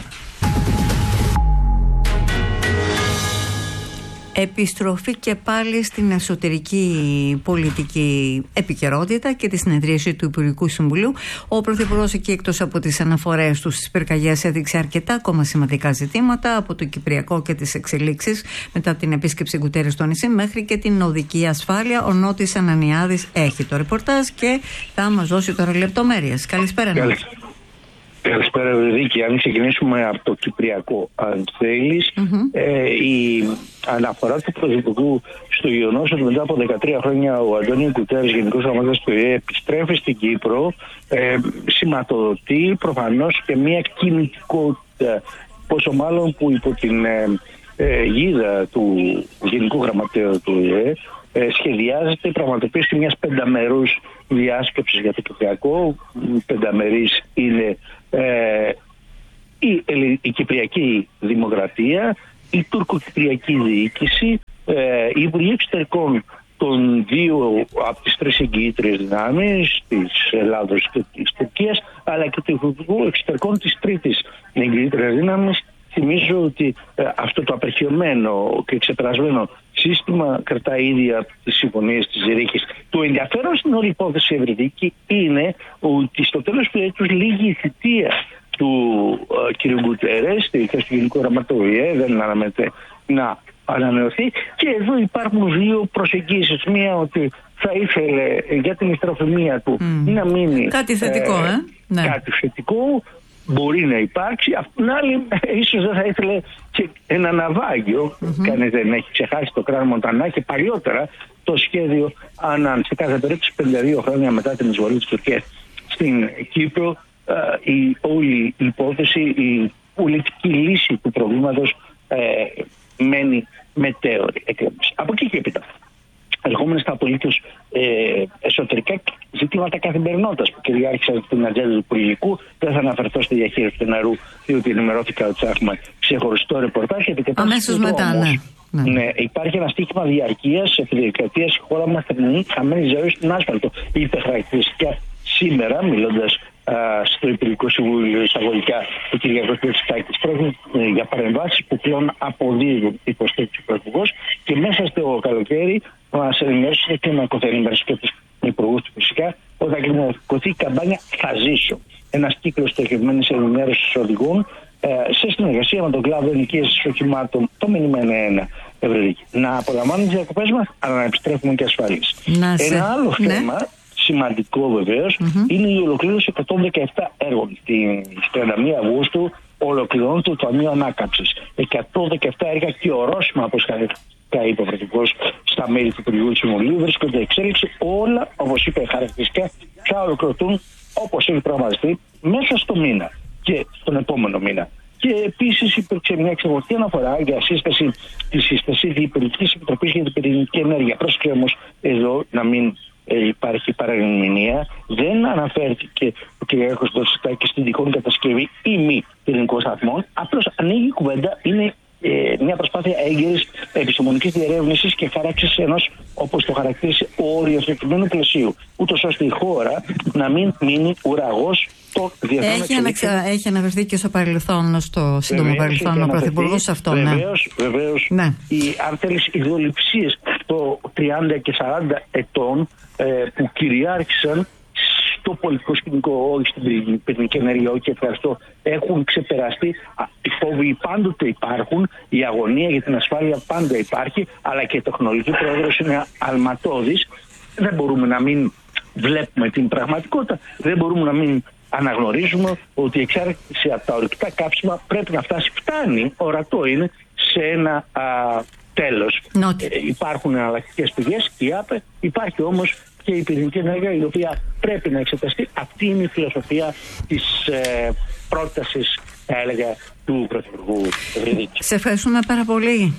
Επιστροφή και πάλι στην εσωτερική πολιτική επικαιρότητα και τη συνεδρίαση του Υπουργικού Συμβουλίου. Ο Πρωθυπουργός εκεί, εκτός από τις αναφορές του στις πυρκαγιές, έδειξε αρκετά ακόμα σημαντικά ζητήματα, από το Κυπριακό και τις εξελίξεις μετά την επίσκεψη Γκουτέρες στο νησί μέχρι και την οδική ασφάλεια. Ο Νότης Ανανιάδης έχει το ρεπορτάζ και θα μας δώσει τώρα λεπτομέρειες. Καλησπέρα, Νότη. Καλησπέρα, Ευρυδίκη. Αν ξεκινήσουμε από το Κυπριακό, αν θέλεις, η αναφορά του Πρωθυπουργού στο γεγονός ότι μετά από 13 χρόνια ο Αντώνιο Γκουτέρες, Γενικός Γραμματέας του ΟΗΕ, επιστρέφει στην Κύπρο, σηματοδοτεί προφανώς και μια κινητικότητα, πόσο μάλλον που υπό την γίδα του Γενικού Γραμματέα του ΟΗΕ σχεδιάζεται η πραγματοποίηση μιας πενταμερούς διάσκεψης για το Κυπριακό. Πενταμερής είναι η Κυπριακή Δημοκρατία, η Τουρκοκυπριακή Διοίκηση, η Υπουργή Εξωτερικών των δύο από τις τρεις εγγυήτριες δυνάμεις της Ελλάδος και της Τουρκίας, αλλά και του Υπουργού Εξωτερικών της τρίτης εγγυήτριας δύναμης. Θυμίζω ότι αυτό το απερχιωμένο και ξεπερασμένο σύστημα κρατάει ήδη από τις συμφωνίες της Ζηρίχης. Το ενδιαφέρον στην όλη υπόθεση, Ευρυδίκη, είναι ότι στο τέλος του έτους λήγει η θητεία του κ. Γκουτέρες, στο Γενικό Γραμματέα του ΟΗΕ, δεν αναμένεται να ανανεωθεί. Και εδώ υπάρχουν δύο προσεγγίσεις. Μία ότι θα ήθελε για την ιστροφημία του να μείνει κάτι θετικό, ναι. Κάτι θετικό. Μπορεί να υπάρξει. Απ' την άλλη, ίσως δεν θα ήθελε και ένα ναυάγιο. Κανείς δεν έχει ξεχάσει το κράνο Μοντανά και παλιότερα το σχέδιο Άναν. Σε κάθε περίπτωση, 52 χρόνια μετά την εισβολή της Τουρκίας στην Κύπρο, η όλη υπόθεση, η πολιτική λύση του προβλήματος μένει μετέωρη. Από εκεί και έπειτα, ερχόμενοι στα απολύτως εσωτερικά ζητήματα καθημερινότητας που κυριάρχησαν στην ατζέντα του Υπουργικού, δεν θα αναφερθώ στη διαχείριση του νερού, διότι ενημερώθηκα ότι θα έχουμε ξεχωριστό ρεπορτάζ. Αμέσως μετά, ναι, υπάρχει ένα στίχημα διαρκείας επί δεκαετίες η χώρα μας θερμινή χαμένη ζωή στην άσφαλτο. Είπε χαρακτηριστικά σήμερα, μιλώντας στο Υπουργικό Συμβούλιο εισαγωγικά ο κ. Μητσοτάκης, πρόκειται για παρεμβάσεις που πλέον αποδίδουν, υποστήριξε ο Πρωθυπουργός, και μέσα στο καλοκαίρι μας ενημέρωσε και να ενημέρωσε και τους υπουργούς του φυσικά ότι θα κλιμακωθεί η καμπάνια Θα Ζήσω. Ένας κύκλος στοχευμένης ενημέρωσης οδηγών σε συνεργασία με τον κλάδο ενοικίασης οχημάτων. Το μήνυμα είναι ένα, Ευρυδίκη. Να απολαμβάνουν τις διακοπές μας, αλλά να επιστρέφουμε και ασφαλείς. Ένα άλλο θέμα σημαντικό βεβαίως είναι η ολοκλήρωση 117 έργων. Στις 31 Αυγούστου ολοκληρώνεται το Ταμείο Ανάκαμψης. 117 έργα και ορόσημα, όπως είπε ο Πρωθυπουργός στα μέλη του Υπουργικού Συμβουλίου, βρίσκονται εξέλιξη. Όλα, όπως είπε χαρακτηριστικά, θα ολοκληρωθούν όπως έχει προγραμματιστεί μέσα στο μήνα και στον επόμενο μήνα. Και επίσης υπήρξε μια ξεχωριστή αναφορά για σύσταση της Διπυρηνικής Επιτροπής για την Πυρηνική Ενέργεια. Πρόσεχε όμως εδώ να μην υπάρχει παρερμηνία. Δεν αναφέρθηκε ο κ. Δοσιτάκης στην τυχόν κατασκευή ή μη πυρηνικών σταθμών. Απλώς ανοίγει η κουβέντα. Είναι μια προσπάθεια έγκαιρης επιστημονικής διερεύνησης και χάραξης ενός, όπως το χαρακτήρισε, οριοθετημένου πλαισίου, ούτως ώστε η χώρα να μην μείνει ουραγός το διεθνών εξελίξεων. Έχει αναφερθεί και στο παρελθόν, στο σύντομο παρελθόν, ο Πρωθυπουργός σε αυτό. Βεβαίως. Ναι. Αν θέλεις, οι ιδεολειψίες το 30 και 40 ετών που κυριάρχησαν το πολιτικό σκηνικό, όχι στην πυρηνική ενέργεια, όχι ευχαριστώ, έχουν ξεπεραστεί. Οι φόβοι πάντοτε υπάρχουν, η αγωνία για την ασφάλεια πάντα υπάρχει, αλλά και η τεχνολογική πρόοδος είναι αλματώδης. Δεν μπορούμε να μην βλέπουμε την πραγματικότητα, δεν μπορούμε να μην αναγνωρίζουμε ότι η εξάρτηση από τα ορυκτά καύσιμα πρέπει να φτάνει, ορατό είναι, σε ένα τέλος. Υπάρχουν εναλλακτικές πηγές, η ΑΠΕ, υπάρχει όμως και η πυρηνική ενέργεια, η οποία πρέπει να εξεταστεί. Αυτή είναι η φιλοσοφία της πρότασης, θα έλεγα, του Πρωθυπουργού Ευρυδίκη. Σε ευχαριστούμε πάρα πολύ.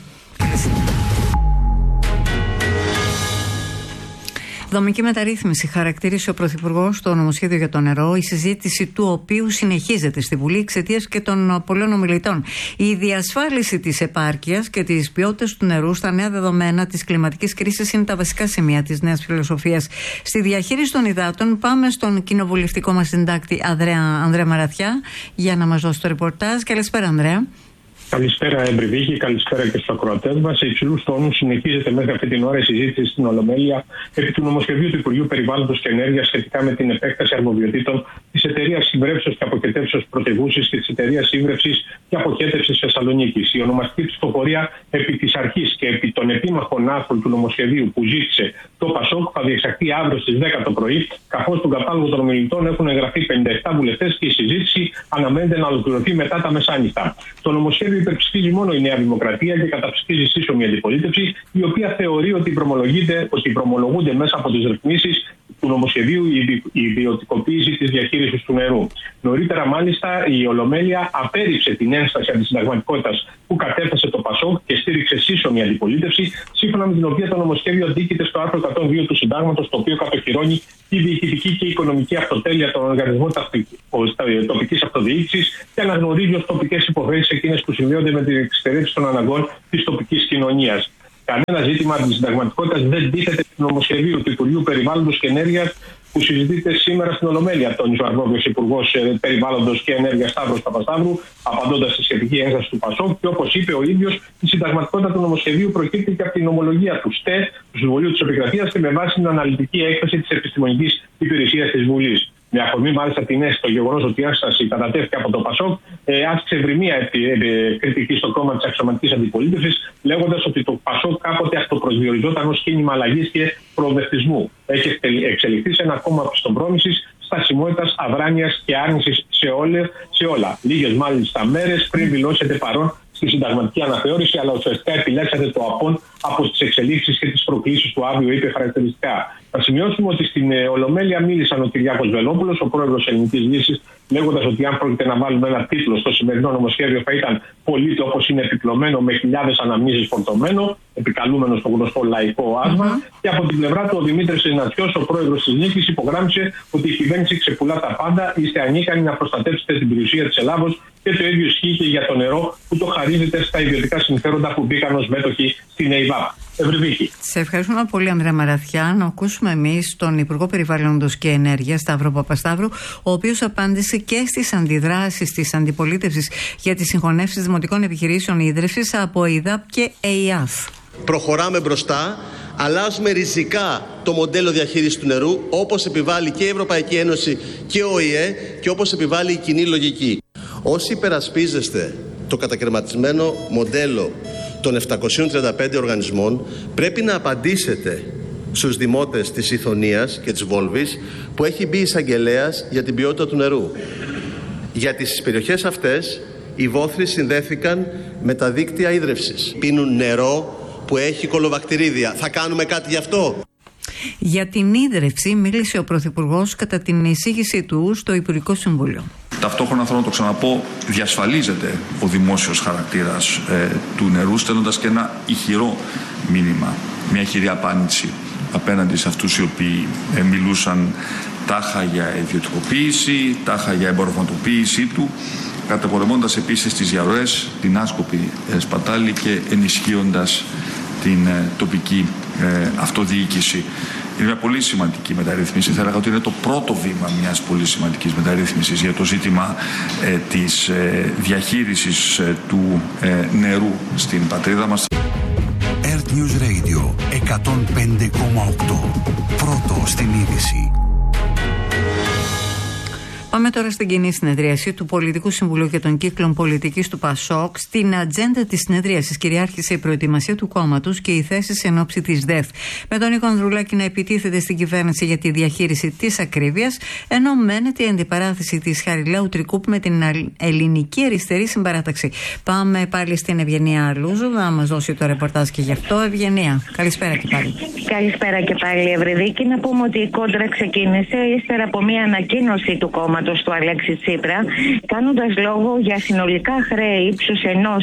Δομική μεταρρύθμιση χαρακτήρισε ο Πρωθυπουργός το νομοσχέδιο για το νερό, η συζήτηση του οποίου συνεχίζεται στη Βουλή εξαιτίας και των πολλών ομιλητών. Η διασφάλιση της επάρκειας και της ποιότητας του νερού στα νέα δεδομένα της κλιματικής κρίσης είναι τα βασικά σημεία της νέας φιλοσοφίας. Στη διαχείριση των υδάτων, πάμε στον κοινοβουλευτικό μας συντάκτη Ανδρέα Μαραθιά για να μας δώσει το ρεπορτάζ. Καλησπέρα, Ανδρέα. Καλησπέρα, Εμπριβίκη, καλησπέρα και στους ακροατές μας. Σε υψηλούς τόνους συνεχίζεται μέχρι αυτή την ώρα η συζήτηση στην Ολομέλεια επί του νομοσχεδίου του Υπουργείου Περιβάλλοντος και Ενέργειας σχετικά με την επέκταση αρμοδιοτήτων της Εταιρείας Συμβρέψεως και Αποχετεύσεως Πρωτεγούσης και της Εταιρείας Σύμβρευσης και Αποχέτευσης Θεσσαλονίκης. Η ονομαστική ψηφοφορία επί της αρχής και επί των επίμαχων άρθρων του νομοσχεδίου που ζήτησε το ΠΑΣΟΚ θα διεξαχθεί αύριο στις 10 το πρωί, καθώς στον κατάλογο των ομιλητών έχουν εγγραφεί 57 βουλευτές και η συζήτηση αναμένεται να ολοκληρωθεί μετά τα μεσάνυχτα. Το νομοσχέδιο υπερψηφίζει μόνο η Νέα Δημοκρατία και καταψηφίζει σύσσωμη αντιπολίτευση, η οποία θεωρεί ότι προμολογούνται μέσα από τις ρυθμίσεις του νομοσχεδίου η ιδιωτικοποίηση της διαχείρισης του νερού. Νωρίτερα, μάλιστα, η Ολομέλεια απέρριψε την ένσταση αντισυνταγματικότητας που κατέθεσε το ΠΑΣΟΚ και στήριξε σύσσωμη αντιπολίτευση, σύμφωνα με την οποία το νομοσχέδιο αντίκειται στο άρθρο 102 του Συντάγματος, το οποίο κατοχυρώνει τη διοικητική και οικονομική αυτοτέλεια των οργανισμών τοπικής αυτοδιοίκησης και αναγνωρίζει ως τοπικές υποχρέσεις εκείνες που συνδέονται με την εξυπηρέτηση των αναγκών της τοπικής κοινωνίας. Κανένα ζήτημα αντισυνταγματικότητας δεν τίθεται στο νομοσχεδίο του Υπουργείου Περιβάλλοντος και Ενέργειας που συζητείται σήμερα στην Ολομέλεια, τόνισε ο αρμόδιος Υπουργός Περιβάλλοντος και Ενέργειας Σταύρος Παπασταύρου, απαντώντας στη σχετική ένσταση του ΠΑΣΟΚ. Και όπως είπε ο ίδιος, η συνταγματικότητα του νομοσχεδίου προκύπτει και από την ομολογία του ΣΤΕ, του Συμβουλίου της Επικρατείας, και με βάση την αναλυτική έκθεση της Επιστημονικής Υπηρεσίας της Βουλής. Με αφορμή μάλιστα την αίσθηση, το γεγονός ότι η ένσταση κατατέθηκε από το ΠΑΣΟΚ, άσκησε ευρυμία κριτική στο κόμμα της αξιωματικής αντιπολίτευσης, λέγοντας ότι το ΠΑΣΟΚ κάποτε αυτοπροσδιοριζόταν ως κίνημα αλλαγής και προοδευτισμού. Έχει εξελιχθεί σε ένα κόμμα πιστομπρόμησης, στασιμότητας, αδράνειας και άρνησης σε όλα. Λίγες μάλιστα μέρες πριν δηλώσετε παρόν στη συνταγματική αναθεώρηση, αλλά ουσιαστικά επιλέξατε το απόν από τις εξελίξεις και τις προκλήσεις του αύριο, είπε χαρακτηριστικά. Θα σημειώσουμε ότι στην Ολομέλεια μίλησαν ο Κυριάκος Βελόπουλος, ο πρόεδρος Ελληνικής Λύσης, λέγοντας ότι αν πρόκειται να βάλουμε ένα τίτλο στο σημερινό νομοσχέδιο θα ήταν «Πολίτη όπως είναι επιπλωμένο με χιλιάδες αναμνήσεις φορτωμένο», επικαλούμενο στο γνωστό λαϊκό άσμα. Και από την πλευρά του ο Δημήτρης Ινατιός, ο πρόεδρος της Νίκης, υπογράμμισε ότι η κυβέρνηση ξεπουλά τα πάντα, είστε ανίκανοι να προστατεύσετε την περιουσία της Ελλάδος, και το ίδιο ισχύει και για το νερό που το χαρίζεται στα ιδιωτικά συμφέροντα που μπήκαν ως μέτοχοι στην ΕΙΒΑΠ. Ευρυβίκη. Σε ευχαριστούμε πολύ, Ανδρέα Μαραθιά. Να ακούσουμε εμείς τον Υπουργό Περιβάλλοντος και Ενέργειας, Σταύρο Παπασταύρου, ο οποίος απάντησε και στις αντιδράσεις της αντιπολίτευσης για τις συγχωνεύσεις δημοτικών επιχειρήσεων ίδρυυσης από ΕΙΔΑΠ και ΕΙΑΘ. Προχωράμε μπροστά, αλλάζουμε ριζικά το μοντέλο διαχείρισης του νερού, όπως επιβάλλει και η Ευρωπαϊκή Ένωση και ο ΟΗΕ και όπως επιβάλλει η κοινή λογική. Όσοι υπερασπίζεστε το κατακαιρματισμένο μοντέλο των 735 οργανισμών, πρέπει να απαντήσετε στους δημότες της Ιθωνίας και της Βόλβης που έχει μπει εισαγγελέας για την ποιότητα του νερού. Γιατί στις περιοχές αυτές οι βόθροι συνδέθηκαν με τα δίκτυα ίδρευσης. Πίνουν νερό που έχει κολοβακτηρίδια. Θα κάνουμε κάτι γι' αυτό? Για την ίδρυυση μίλησε ο Πρωθυπουργός κατά την εισήγησή του στο Υπουργικό Συμβούλιο. Ταυτόχρονα θέλω να το ξαναπώ, διασφαλίζεται ο δημόσιος χαρακτήρας του νερού, στέλνοντας και ένα ηχηρό μήνυμα, μια ηχηρή απάντηση απέναντι σε αυτούς οι οποίοι μιλούσαν τάχα για ιδιωτικοποίηση, τάχα για εμπορευματοποίησή του, καταπολεμώντας επίσης τις διαρροές, την άσκοπη σπατάλη και ενισχύοντας την τοπική αυτοδιοίκηση. Είναι μια πολύ σημαντική μεταρρύθμιση. Θα έλεγα ότι είναι το πρώτο βήμα μιας πολύ σημαντικής μεταρρύθμισης για το ζήτημα της διαχείρισης του νερού στην πατρίδα μας. Earth News Radio 105,8. Πρώτο στην είδηση. Πάμε τώρα στην κοινή συνεδρίαση του Πολιτικού Συμβουλίου και των Κύκλων Πολιτικής του ΠΑΣΟΚ. Στην ατζέντα της συνεδρίασης κυριάρχησε η προετοιμασία του κόμματος και οι θέσεις εν ώψη της ΔΕΘ. Με τον Νίκο Ανδρουλάκη να επιτίθεται στην κυβέρνηση για τη διαχείριση της ακρίβειας, ενώ μένεται η αντιπαράθεση της Χαριλάου Τρικούπ με την Ελληνική Αριστερή Συμπαράταξη. Πάμε πάλι στην Ευγενία Αλούζου να μας δώσει το ρεπορτάζ και γι' αυτό. Ευγενία, καλησπέρα και πάλι. Καλησπέρα και πάλι, Ευρυδίκη. Να πούμε ότι η κόντρα ξεκίνησε ύστερα από μια ανακοίνωση του κόμματος του Αλέξη Τσίπρα, κάνοντας λόγο για συνολικά χρέη ύψους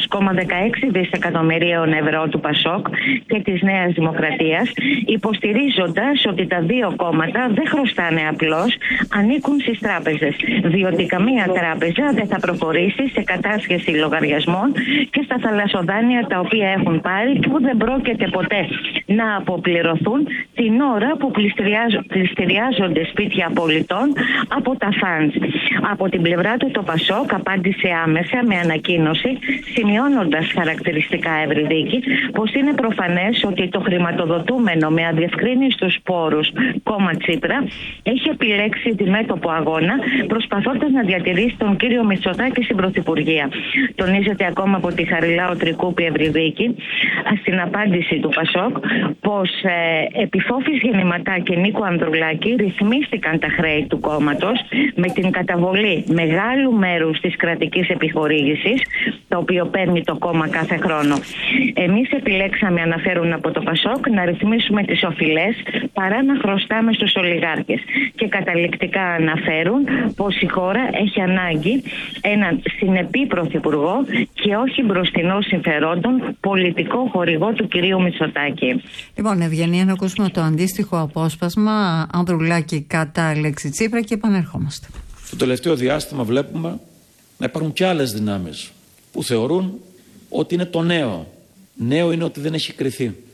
1,16 δισεκατομμυρίων ευρώ του ΠΑΣΟΚ και της Νέας Δημοκρατίας, υποστηρίζοντας ότι τα δύο κόμματα δεν χρωστάνε απλώς, ανήκουν στις τράπεζες, διότι καμία τράπεζα δεν θα προχωρήσει σε κατάσχεση λογαριασμών και στα θαλασσοδάνεια τα οποία έχουν πάρει και που δεν πρόκειται ποτέ να αποπληρωθούν την ώρα που πληστηριάζονται σπίτια πολιτών από τα φαντς. Από την πλευρά του το ΠΑΣΟΚ απάντησε άμεσα με ανακοίνωση, σημειώνοντας χαρακτηριστικά, Ευρυδίκη, πως είναι προφανές ότι το χρηματοδοτούμενο με αδιευκρίνιστους πόρους κόμμα Τσίπρα έχει επιλέξει τη μέτωπο αγώνα, προσπαθώντας να διατηρήσει τον κύριο Μητσοτάκη στην Πρωθυπουργία. Τονίζεται ακόμα από τη Χαριλάου Τρικούπη, Ευρυδίκη, στην απάντηση του ΠΑΣΟΚ, πως επιφόφης Γεννηματά και Νίκου Ανδρουλάκη ρυθμίστηκαν τα χρέη του κόμματος με την καταβολή μεγάλου μέρους της κρατικής επιχορήγησης, το οποίο παίρνει το κόμμα κάθε χρόνο. Εμείς επιλέξαμε, αναφέρουν από το ΠΑΣΟΚ, να ρυθμίσουμε τις οφειλές παρά να χρωστάμε στους ολιγάρχες. Και καταληκτικά αναφέρουν πως η χώρα έχει ανάγκη έναν συνεπή πρωθυπουργό και όχι μπροστινό συμφερόντων πολιτικό χορηγό του κυρίου Μητσοτάκη. Λοιπόν, Ευγενία, να ακούσουμε το αντίστοιχο απόσπασμα Ανδρουλάκη κατά Αλέξη Τσίπρα και επανερχόμαστε. Στο τελευταίο διάστημα βλέπουμε να υπάρχουν και άλλες δυνάμεις που θεωρούν ότι είναι το νέο. Νέο είναι ότι δεν έχει κριθεί.